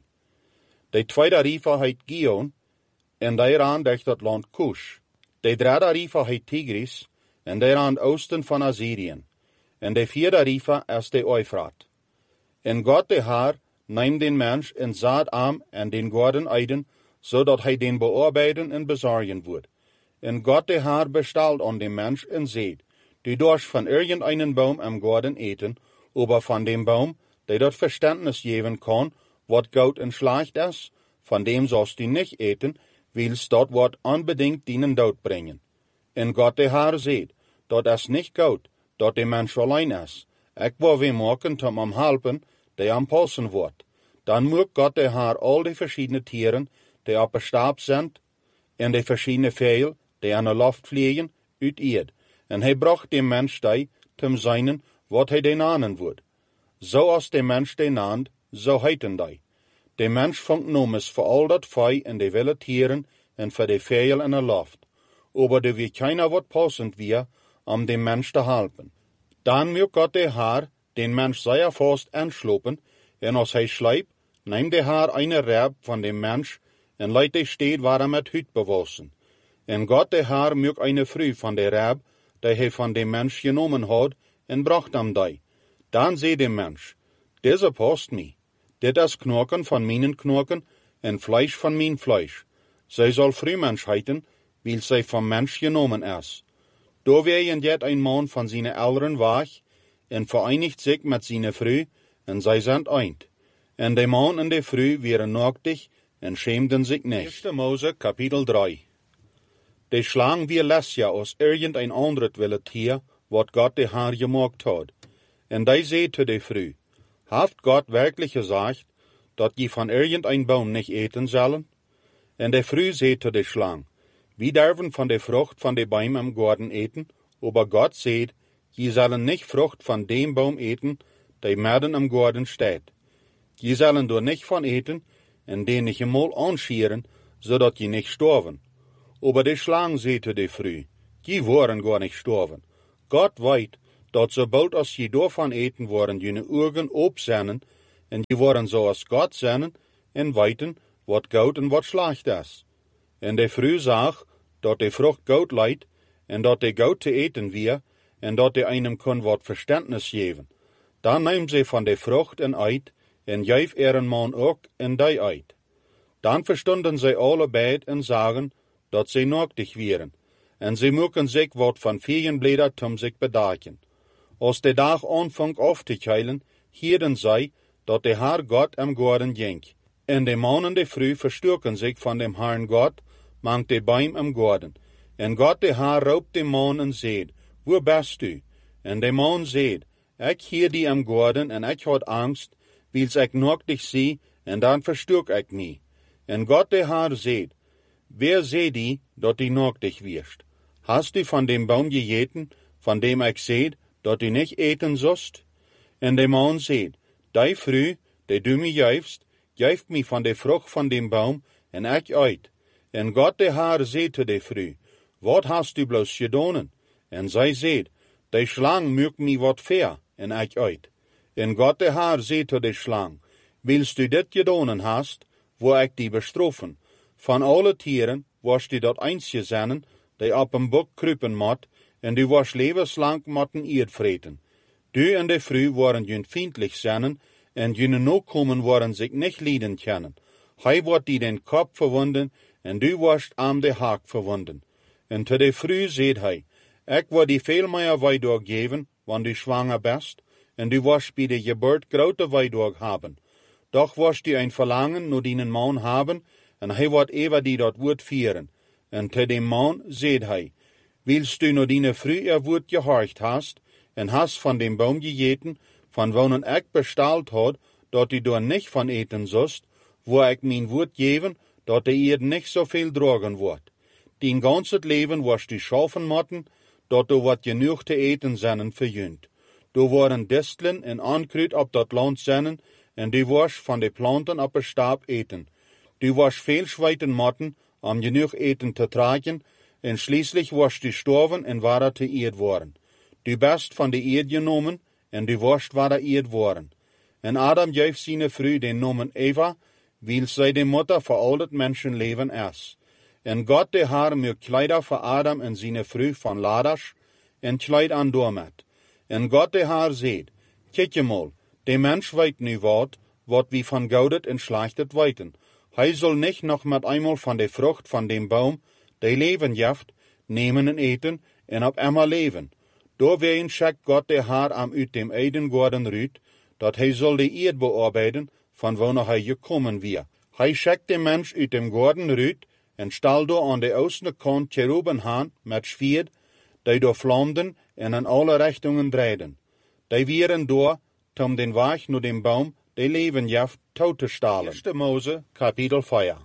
De tweede river heet Gion, en die rand durch dat land Kush. De derde river heet Tigris, en die rand oosten van Assyrien. En de vierde river is de Euphrat. En God de Heer neemt den Mensch en zaad aan en den Garten Eden, zodat hij den bearbeiden en bezorgen wordt. En God de Heer bestelt aan den Mensch en zegt, du darfst von irgendeinen Baum am Garten eten, aber von dem Baum, der dort Verständnis geben kann, wat goud en schlecht is, von dem sollst du nicht eten, wils dat wat unbedingt deinen Tod bringen. En God de Heer zegt, dat is nicht goud, dat de Mensch allein is. Ik wil we maken om am helpen, die am passen wordt. Dan moet God de Heer al die verschiedene Tieren, die op de stap zijn, en die verschiedene Vijl, die aan de lucht vliegen, uit eerd. En hij bracht dem Mensch die, zum seinen, wat hij den nanen wordt. Zoals de Mensch den naand, zo heiten die. De Mensch vangt noemes voor al dat vee en de wilde Tieren, en voor de Vijl in de lucht. Aber de wie keiner wat passend wie, om dem Mensch te helpen. Dan moet God de Heer den Mensch sehr vast anslopen, en als hij schleipt, neemt de Heer eine Reb van dem Mensch, en leidt de steed waar met Hüt bewassen. En God de Heer moet eine Früh van de Reb, die hij van dem Mensch genomen had, en bracht hem die. Dan zei de Mensch, deze past niet. Dit is Knochen van mijn Knochen, en Fleisch van mijn Fleisch. Zij zal Frühmensch heiten, weil zij vom Mensch genomen is. Door weer jet een man van zijn ouderen weg, en vereinigt zich met zijn Früh, en zij zijn eind. En de man en de Früh waren naaktig, en schämden sich nicht. 1. Mose, kapitel 3. De Schlange wie Lesja aus irgendein anderes wilde Tier, wat Gott de Heer gemaakt had. En die zei zu de Früh, haft Gott wirklich gesagt, dat je van irgendein Baum nicht eten sollen? En de Früh zei zu de Schlange, wie darven van de Frucht van de Baum am Garten eten, aber Gott seht, je sollen nicht Frucht van dem Baum eten, die midden am Garten steht. Je sollen door nicht van eten, en den nicht einmal anschieren, zodat je nicht sterven. Aber de Schlange zei zu de Früh, je waren gar nicht sterven. Gott weet, dat sobald als je daarvan eten, worden je ogen opzennen, en je worden zoals God zennen, en weten wat goed en wat slecht is. En de vrouw zag, dat de vrucht goed leidt, en dat de goed te eten weer, en dat de einem kon wat verständnis geven. Dan neemt ze van de vrucht en eet, en geef een man ook, en die eet. Dan verstonden zij allebei en zagen, dat zij nochtig wieren, en zij moeken zich wat van vierenbleder om zich bedaken. Als de dag aanvangt af te keilen, hierden zij, dat de Heer God am Gorden ging. En de man en de vrouw verstoken zich van dem Herrn God, mangt de Baum am Gorden. En God de Heer roept de man en zeid, wo bist du? En de man zeid, ik hier die am Gorden, en ik had angst, wils ik nochtig zie, en dan verstok ik mij. En God de Heer zeid, wer zei die, dat die nochtig wirst? Hast du van dem Baum gegeten, van dem ik zeid, dat du nicht eten zost? En de man zeid, die vrouw, die du mij geeft mij van de vrucht van dem Baum, en ik eet. En God de Heer zei te de vrouw, wat hast du bloos gedaan? En zij zeid, de slang mögt mij wat ver, en ik eet. En God de Heer zei te de slang, wilst du dit gedaan hast, wo ik die bestraffen? Van alle tieren was du dat eensje zennen, die op een bok kruipen mot, en du was levenslang motten eerd vreten. Du en de vrouw waren jun vriendlich zennen, en june nakomen waren zich nicht lieden kennen. Hij wordt die den kop verwonden, en du warst am de haak verwonden. En te de vrouw zeid hij, ik wil die veel meer weidorg geven, wanneer du zwanger bist, en du warst bij de geboorte grote weidorg hebben. Doch warst du ein Verlangen nur dienen man haben, en hij wordt ever die dat woord vieren. En te dem man zeid hij, willst du nur diene vrouw ihr woord gehorcht hast, en hast van dem Baum gegeten, van wonen ik besteld had, dat du door nicht van eten zost, wo ik mijn woord geven, dat de eerd nicht so viel drogen wordt. Dien ganzet leven was du schaffen motten, dat du wat genoeg te eten zennen verjunt. Du waren distelen en ankruid op dat land zennen, en du was van de planten op een stab eten. Du was veel schweiten motten, om genoeg eten te tragen, en schließlich was du gestorven en waren te eerd worden. Du best van de eerd genomen, en du warst waren eerd worden. En Adam geeft zijn vrouw den namen Eva, weil zij de moeder voor al het mensenleven is. En God de Heer maakt kleider voor Adam en zijn vrouw van laders, en kleid aan doormet. En God de Heer zeid, kijk je mal, de mens weet nu wat wie van goudet en slechtet weten. Hij zal niet nog met eenmaal van de vrucht van dem Baum, die leven geeft, nemen en eten, en op eenmaal leven. Doorwegen schickt God de Heer am uit dem Eden Gorden ruut, dat hij zal de eerd bearbeiden, van wanneer hij gekommen weer. Hij schickt de mens uit dem Gorden ruut, en stal door aan de oosten kant Cheruben haan met zwierd, die door vlamden en in alle richtingen draaiden. Die wieren door, om den weg naar dem Baum, die leven geeft, toe te stalen. 1. Mose, kapitel 4.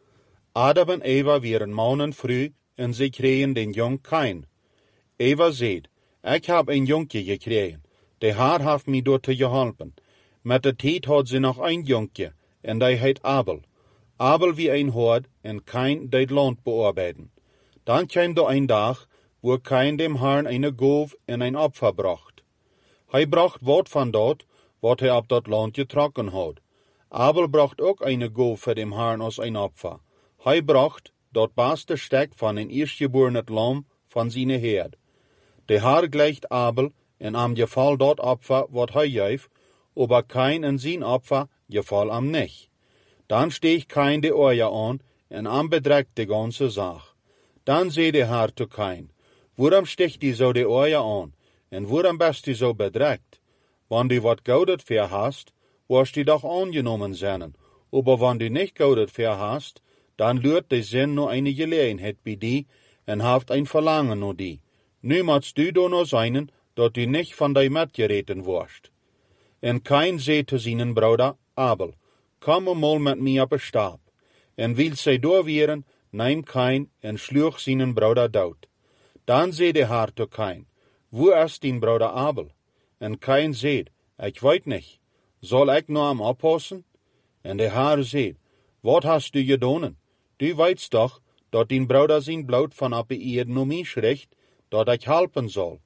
Adam en Eva wieren man en vrouw, en ze kregen den jong Kain. Eva zeid, ik heb een jonkje gekregen, de Heer heeft mij door te geholpen. Met de tijd had ze nog een jonkje, en die heet Abel. Abel wie een hoort, en Kain die het land bearbeiden. Dan kwam er een dag, wo Kain dem Herrn eine Goof en een Opfer bracht. Hij bracht wat van dat, wat hij op dat land getrokken had. Abel bracht ook eine Goof voor dem Herrn als een Opfer. Hij bracht dat beste stek van een eerstgeborene lam van zijn herd. De Heer gleicht Abel en am geval dat Opfer wat hij geeft, aber Kain en zijn Opfer geval am nicht. Dan steeg Kain de oorje aan en am bedrekt de ganze Sach. Dan zei de Heer te Kain, waarom sticht die zo de oorje aan, en waarom bist du zo bedrekt? Wanneer du wat goudet ver hast, wirst du doch angenomen zijn, aber wanneer du nicht goudet ver hast, dan luurt de zin nur eine Gelegenheit bij die, en haft ein Verlangen nur die. Nu moest du doch nur zijn, dat du nicht van die metgereten worst. En Kain zei te zijn broeder Abel, kom mal met mij op een stab. En wil zij doorweren, neem Kain en sloeg zijn broeder dood. Dan zei de Heer te Kain, wo is din broeder Abel? En Kain zei, ik weet niet, zal ik nou hem oppassen? En de Heer zei, wat hast du gedaan? Du weißt doch, dat din broeder zijn bloed van op de eerd naar mij schricht, dat ik helpen zal.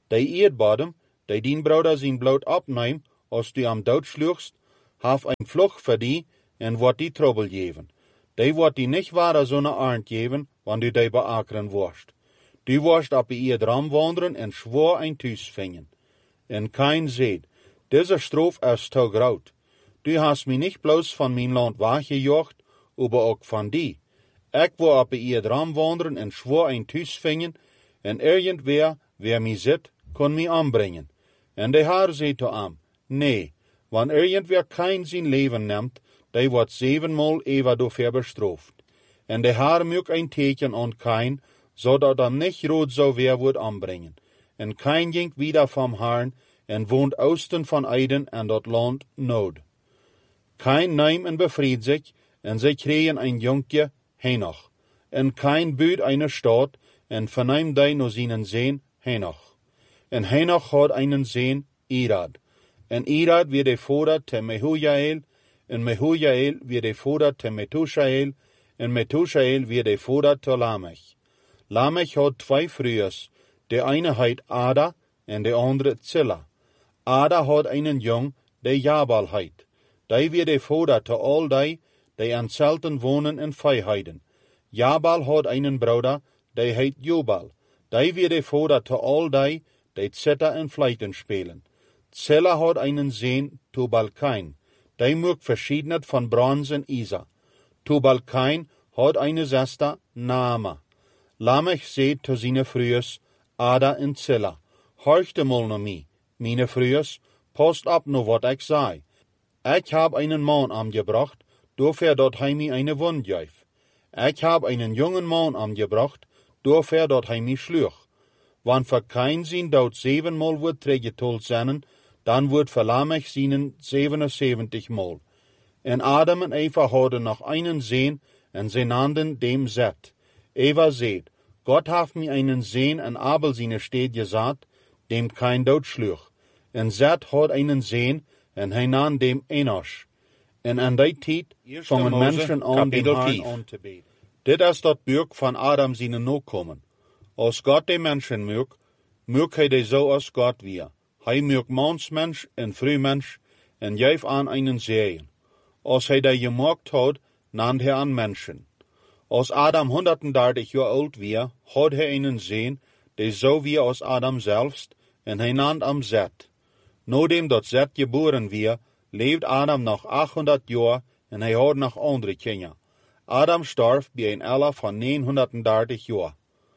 Die Erdbodem, die dien Bruder zijn bloed opneemt, als du am dood slugst, haf een vlucht voor die en wordt die trouble geven. Die wordt die nicht ware zonne arnd geven, wanneer du die beakeren worst. Du worst op die Erdram wandelen en schwor een thuis vingen. En kein zeed, deze strof is te groot. Du hast mich nicht bloß von mijn land weggejocht, aber ook van die. Ik wil op die Erdram wandelen en schwor een thuis vingen, en irgendwer, wer mi zit, kon mi aanbrengen. En de haar zei te am, nee, wanneer irgendwer kein zijn leven neemt, die wordt 7-mal eeuwig dafür bestraft. En de haar moet een teken aan kein, zodat hem nicht rood zou weer wordt aanbrengen. En kein ging wieder vom Herrn, en woont oosten van Eden en dat land Nood. Kein neemt en bevried zich, en zij kregen een jonkje, Henoch. En kein buurt eine stad, en verneemt die no zijn zeen, Henoch. En Henoch had einen zeen, Irad. En Irad weer de vader te Mehujael, en Mehujael weer de vader te Methushael, en Methushael weer de vader te Lamech. Lamech had 2 vrouwen, de eine heet Ada, en de andere Zilla. Ada had einen jong, de Jabal heet. Die weer de vader te al die aan zelten wonen en vijheden. Jabal had einen bruder, die heet Jubal. Die weer de vader te al die Zither en Fleiten spelen. Zilla had einen zeen, Tubal-Kain. Die mögt verschiedenet von Bronze en Isa. Tubal-Kain had eine Schwester, Naama. Lamech seht zu seine Frühes, Ada en Zilla. Horchte mal no mi, meine Frühes, post ab no wat ich sei. Ich hab einen Mann angebracht, dafür dort heimi eine Wund geif. Ich hab einen jungen Mann angebracht, dafür dort heimi schluch. Wann für kein sin dort 7-mal wird trägetol seinen, dann wird für Lamech seinen 77-mal. En Adam en Eva hadden noch einen Sehn, en sie nannten dem Set. Eva seht, Gott haft mir einen Sehn en Abel seine steht gesagt, dem kein Dod schluch. En Set had einen Sehn, en hij nann dem Enosh. En an die tijd vangen Menschen an den Herrn an te beten. Dit is dat buik van Adam seine Nachkommen. Als Gott de Menschen mög hij de zo als Gott wir. Hij mög Mansmensch en Frühmensch en geef aan einen Sehen. Als hij de gemaakt had, nannt hij an Menschen. Als Adam 130 Jahre alt wir, had hij einen Sehen, de zo wie als Adam selbst, en hij nannt am Set. Nodem dat Set geboren wir, leeft Adam nog 800 jaar en hij had nog andere kinderen. Adam starf bij een Ella van 930 jaar.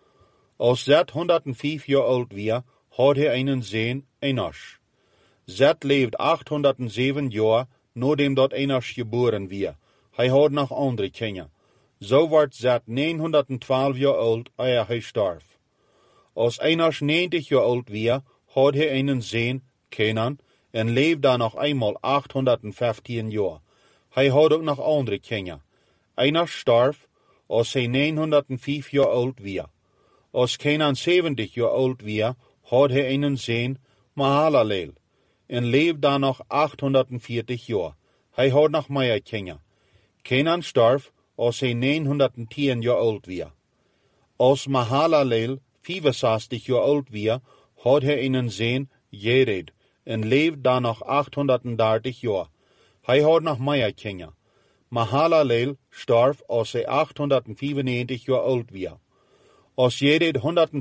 Als Zet 105 jaar oud was, had hij einen Sehn, Enosh. Zet leeft 807 jaar, nadat dat Enosh geboren was. Hij had nog andere kinderen. Zo werd Zet 912 jaar oud, eer hij starf. Als Enosh 90 jaar oud was, had hij einen Sehn, Kenan, en leefde dan nog eenmaal 815 jaar. Hij had ook nog andere kinderen. Enosh starf, als hij 905 jaar oud was. Als Kenan 70 jaar oud was, had hij einen Sehn, Mahalaleel, en leefde dan nog 840 jaar. Hij had nog meer kinderen. Kenan starf, als hij 910 jaar oud was. Als Mahalaleel 65 jaar oud was, had hij einen Sehn, Jered, en leefde dan nog 830 jaar. Hij had nog meer kinderen. Mahalaleel starf, als hij 895 jaar oud was. Als Jered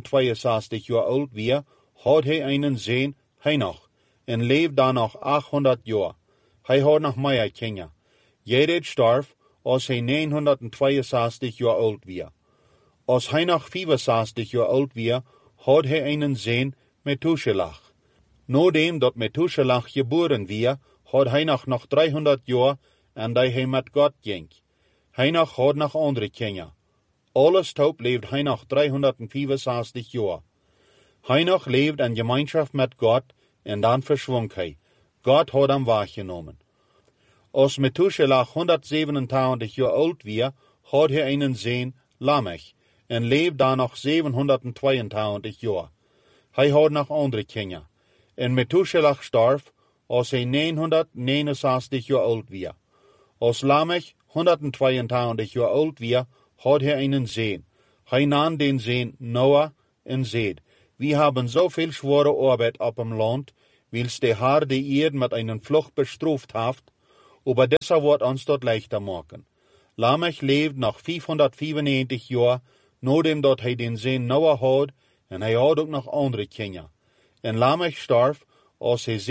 162 jaar oud was, had hij einen Sehn, Henoch, en leefde dan nog 800 jaar. Hij had nog meer kinderen. Jered starf, als hij 962 jaar oud was. Als hij nog 65 jaar oud was, had hij einen Sehn, Methushelach. Nodem dat Methushelach geboren was, had hij nog 300 jaar en die hij met God ging. Hij had nog andere kinderen. Alles taub leefde hij nog 365 jaar. Hij leefde in gemeenschap met God en dan verschwong hij. God had hem waargenomen. Als Methushelach 127 jaar oud was, had hij einen Sehn, Lamech, en leefde dan nog 722 jaar. Hij had nog andere kinderen. En Methushelach starf, als hij 969 jaar oud was. Als Lamech 122 jaar oud was, had hij einen Sehn. Hij nam den Sehn Noah en Zed. wir haben so viel schwere Arbeit auf dem Land, wils der Herr die Erde mit einem Flucht bestraft hat, aber deshalb wird uns dort leichter machen. Lamech lebt nach 595 Jahren, nachdem dort hij den Sohn Noah hat, und hij had ook nog andere Kinder. En Lamech starf, als hij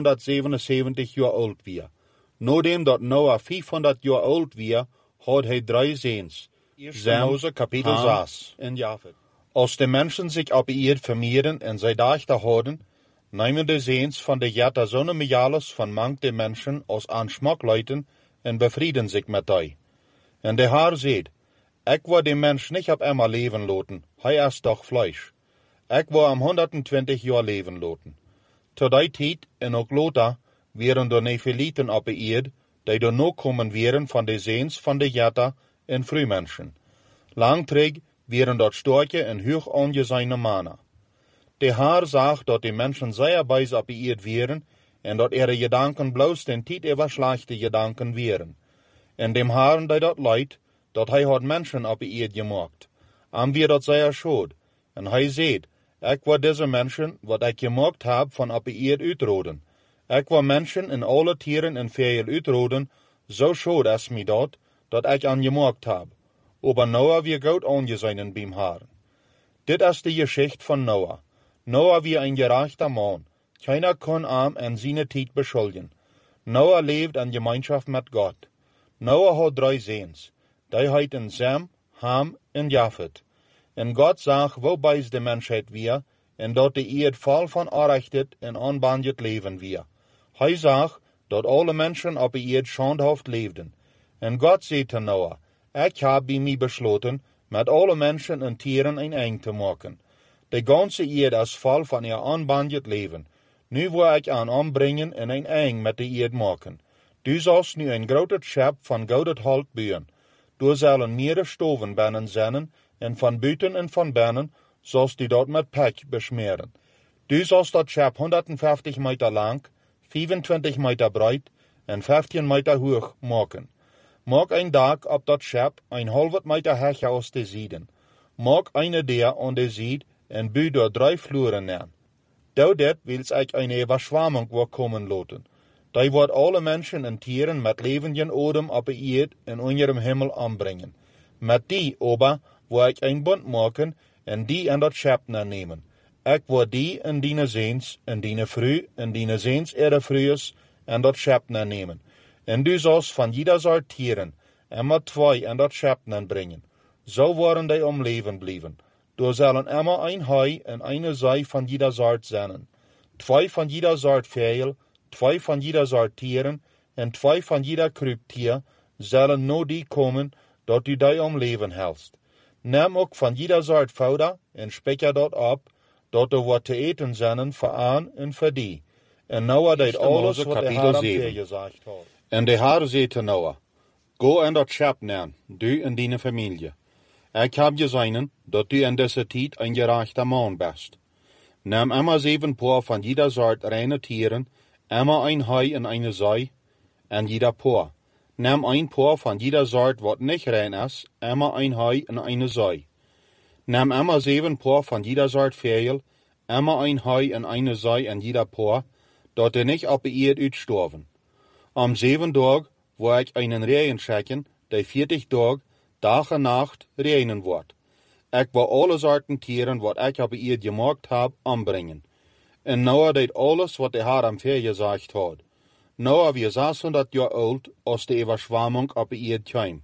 777 Jahre alt war. Nachdem dat Noah 500 Jahre alt war, had hij 3 Zoons. Sem, Kapitel 6 en Japhet. Als de mensen zich op de Erde vermeerderen en zij dachten houden, nemen de Zoons van de Jetta zo'n mijales van mank de mensen als aan smakleuten en bevrieden zich met die. En de Heer zegt, ik wil de mens niet op einmal leven laten, hij is toch vlees. Ik wil hem 120 jaar leven laten. Tot die tijd en ook later waren de Nephilieten op de Erde, die er nog komen waren van de Zoons van de Jetta en Frühmenschen. Langträg waren dort sterke en hoog aangeziene mannen. De Heer zag dat de mensen zeer bijz op de Erde waren en dat ihre Gedanken bloos den tijd over slechte Gedanken waren. En dem Herrn die dat leidt, dat hij had mensen op de Erde gemaakt. Am wir dat zeer schuld. En hij zegt, ik wil deze mensen, wat ik gemaakt heb, van op de Erde uitroden. Ik wil mensen en alle tieren en vijel uitroden, zo schuld is mij dat ik aan gemaakt heb. Aber Noah wie goed aangezienen beim Herrn. Dit is de Geschichte van Noah. Noah wie ein gerechter Mann. Keiner kon ihm en seine tijd beschuldigen. Noah leeft in Gemeinschaft mit Gott. Noah had 3 Zoons. Die heeten Sem, Ham en Japhet. En Gott zag, wobei de mensheid weer, en dat de Erde vol van aanrechtet en aanbandet leven weer. Hij zag, dat alle mensen op de Erde schandhaft leefden. En Gott zei te Noah, ik heb bij mij besloten, met alle mensen en tieren een eind te maken. De ganze Erde is vol van ihr aanbandet leven. Nu wil ik aan aanbrengen en een eind met de Erde maken. Du sollst nu een grote schep van goud hout bouwen. Du zullen meerdere stoven binnen zijn, en van buiten en van binnen sollst du dort met pech besmeren. Du sollst dat schep 150 Meter lang, 25 Meter breit en 15 Meter hoog maken. Maak een dak op dat schep, 1,5 Meter hecher aus de zijden. Maak eine der aan de zijde en bouw door 3 vloeren neer. Doe dit wils ik een overschwamming wil komen laten. Die wordt alle mensen en tieren met levenden odem op de Erde en onder dem Himmel aanbrengen. Met die ober wil ik een bund maken en die in dat schep nemen. Ik wil die en die Zoons en die vrouw en die Zoons ihre vrouwen en dat schep nemen. En du sollst van jeder soort tieren immer 2 in dat schep brengen. Zo worden die om leven blijven. Du zullen immer een hai en eine zij van jeder soort zijn. 2 van jeder soort vijl, 2 van jeder soort tieren en 2 van jeder kruiptier zullen no die komen, dat u die om leven helst. Neem ook van jeder soort fouder en spekker dat op, dat er wat te eten zijn voor aan en voor die. En Noah deed alles wat de Heer hem gezegd had. En de Heer zei te Noah, go in dat schep neer, du en die familie. Ik heb gezien dat du in deze tijd een gerechter man bent. Neem immer 7 paar van jeder soort reine tieren, immer een hai en eine zij, en jeder paar. Neem een paar van jeder soort wat niet rein is, immer een hai en eine zij. Neem immer 7 paar van jeder soort vijl, immer een hai en eine zij en jeder paar, dat er niet op de Erde uitstorven. Am 7 Tag wil ik einen Regen schicken, die 40 Tag, dag en nacht regenen wordt. Ik wil alle soorten tieren wat ik op de Erde gemaakt heb, aanbrengen. En Noah deed alles wat de Heer hem gezegd had. Noah was 600 jaar oud als de overschwamming op de Erde kwam.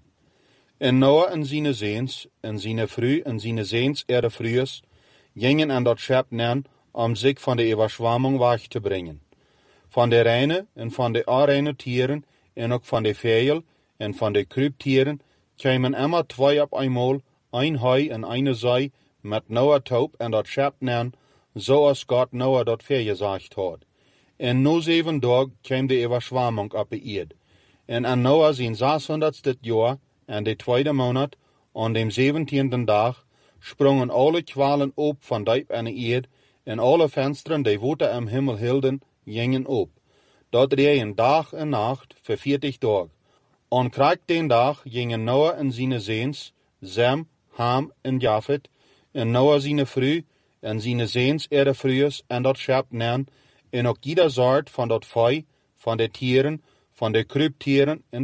En Noah en zijn Zoons, en zijn vrouw en zijn Zoons ihre vrouwen, gingen aan dat schep neer om zich van de overschwamming weg te brengen. Van de reine en van de onreine tieren en ook van de vijl en van de kruiptieren kwamen immer 2 op eenmaal, een hai en eine zij met Noah taub en dat schep neer, zoals God Noah dat gezegd had. En no 7 dagen kwam de overschwamming op de Erde. En aan Noah zijn 600ste jaar, en de 2e maand, aan dem 17e dag, sprongen alle kwalen op van diep aan de Erde, en alle vensteren die woorden am Himmel hielden, gingen op. Dat regen dag en nacht voor 40 dagen. Aan krijg den dag gingen Noah en zijn Zoons, Sem, Ham en Japhet, en Noah zijn vrouw, en zijn zeens frühes en dat schap nan, en ook jeder soort van dat vee, van de tieren, van de kruiptieren en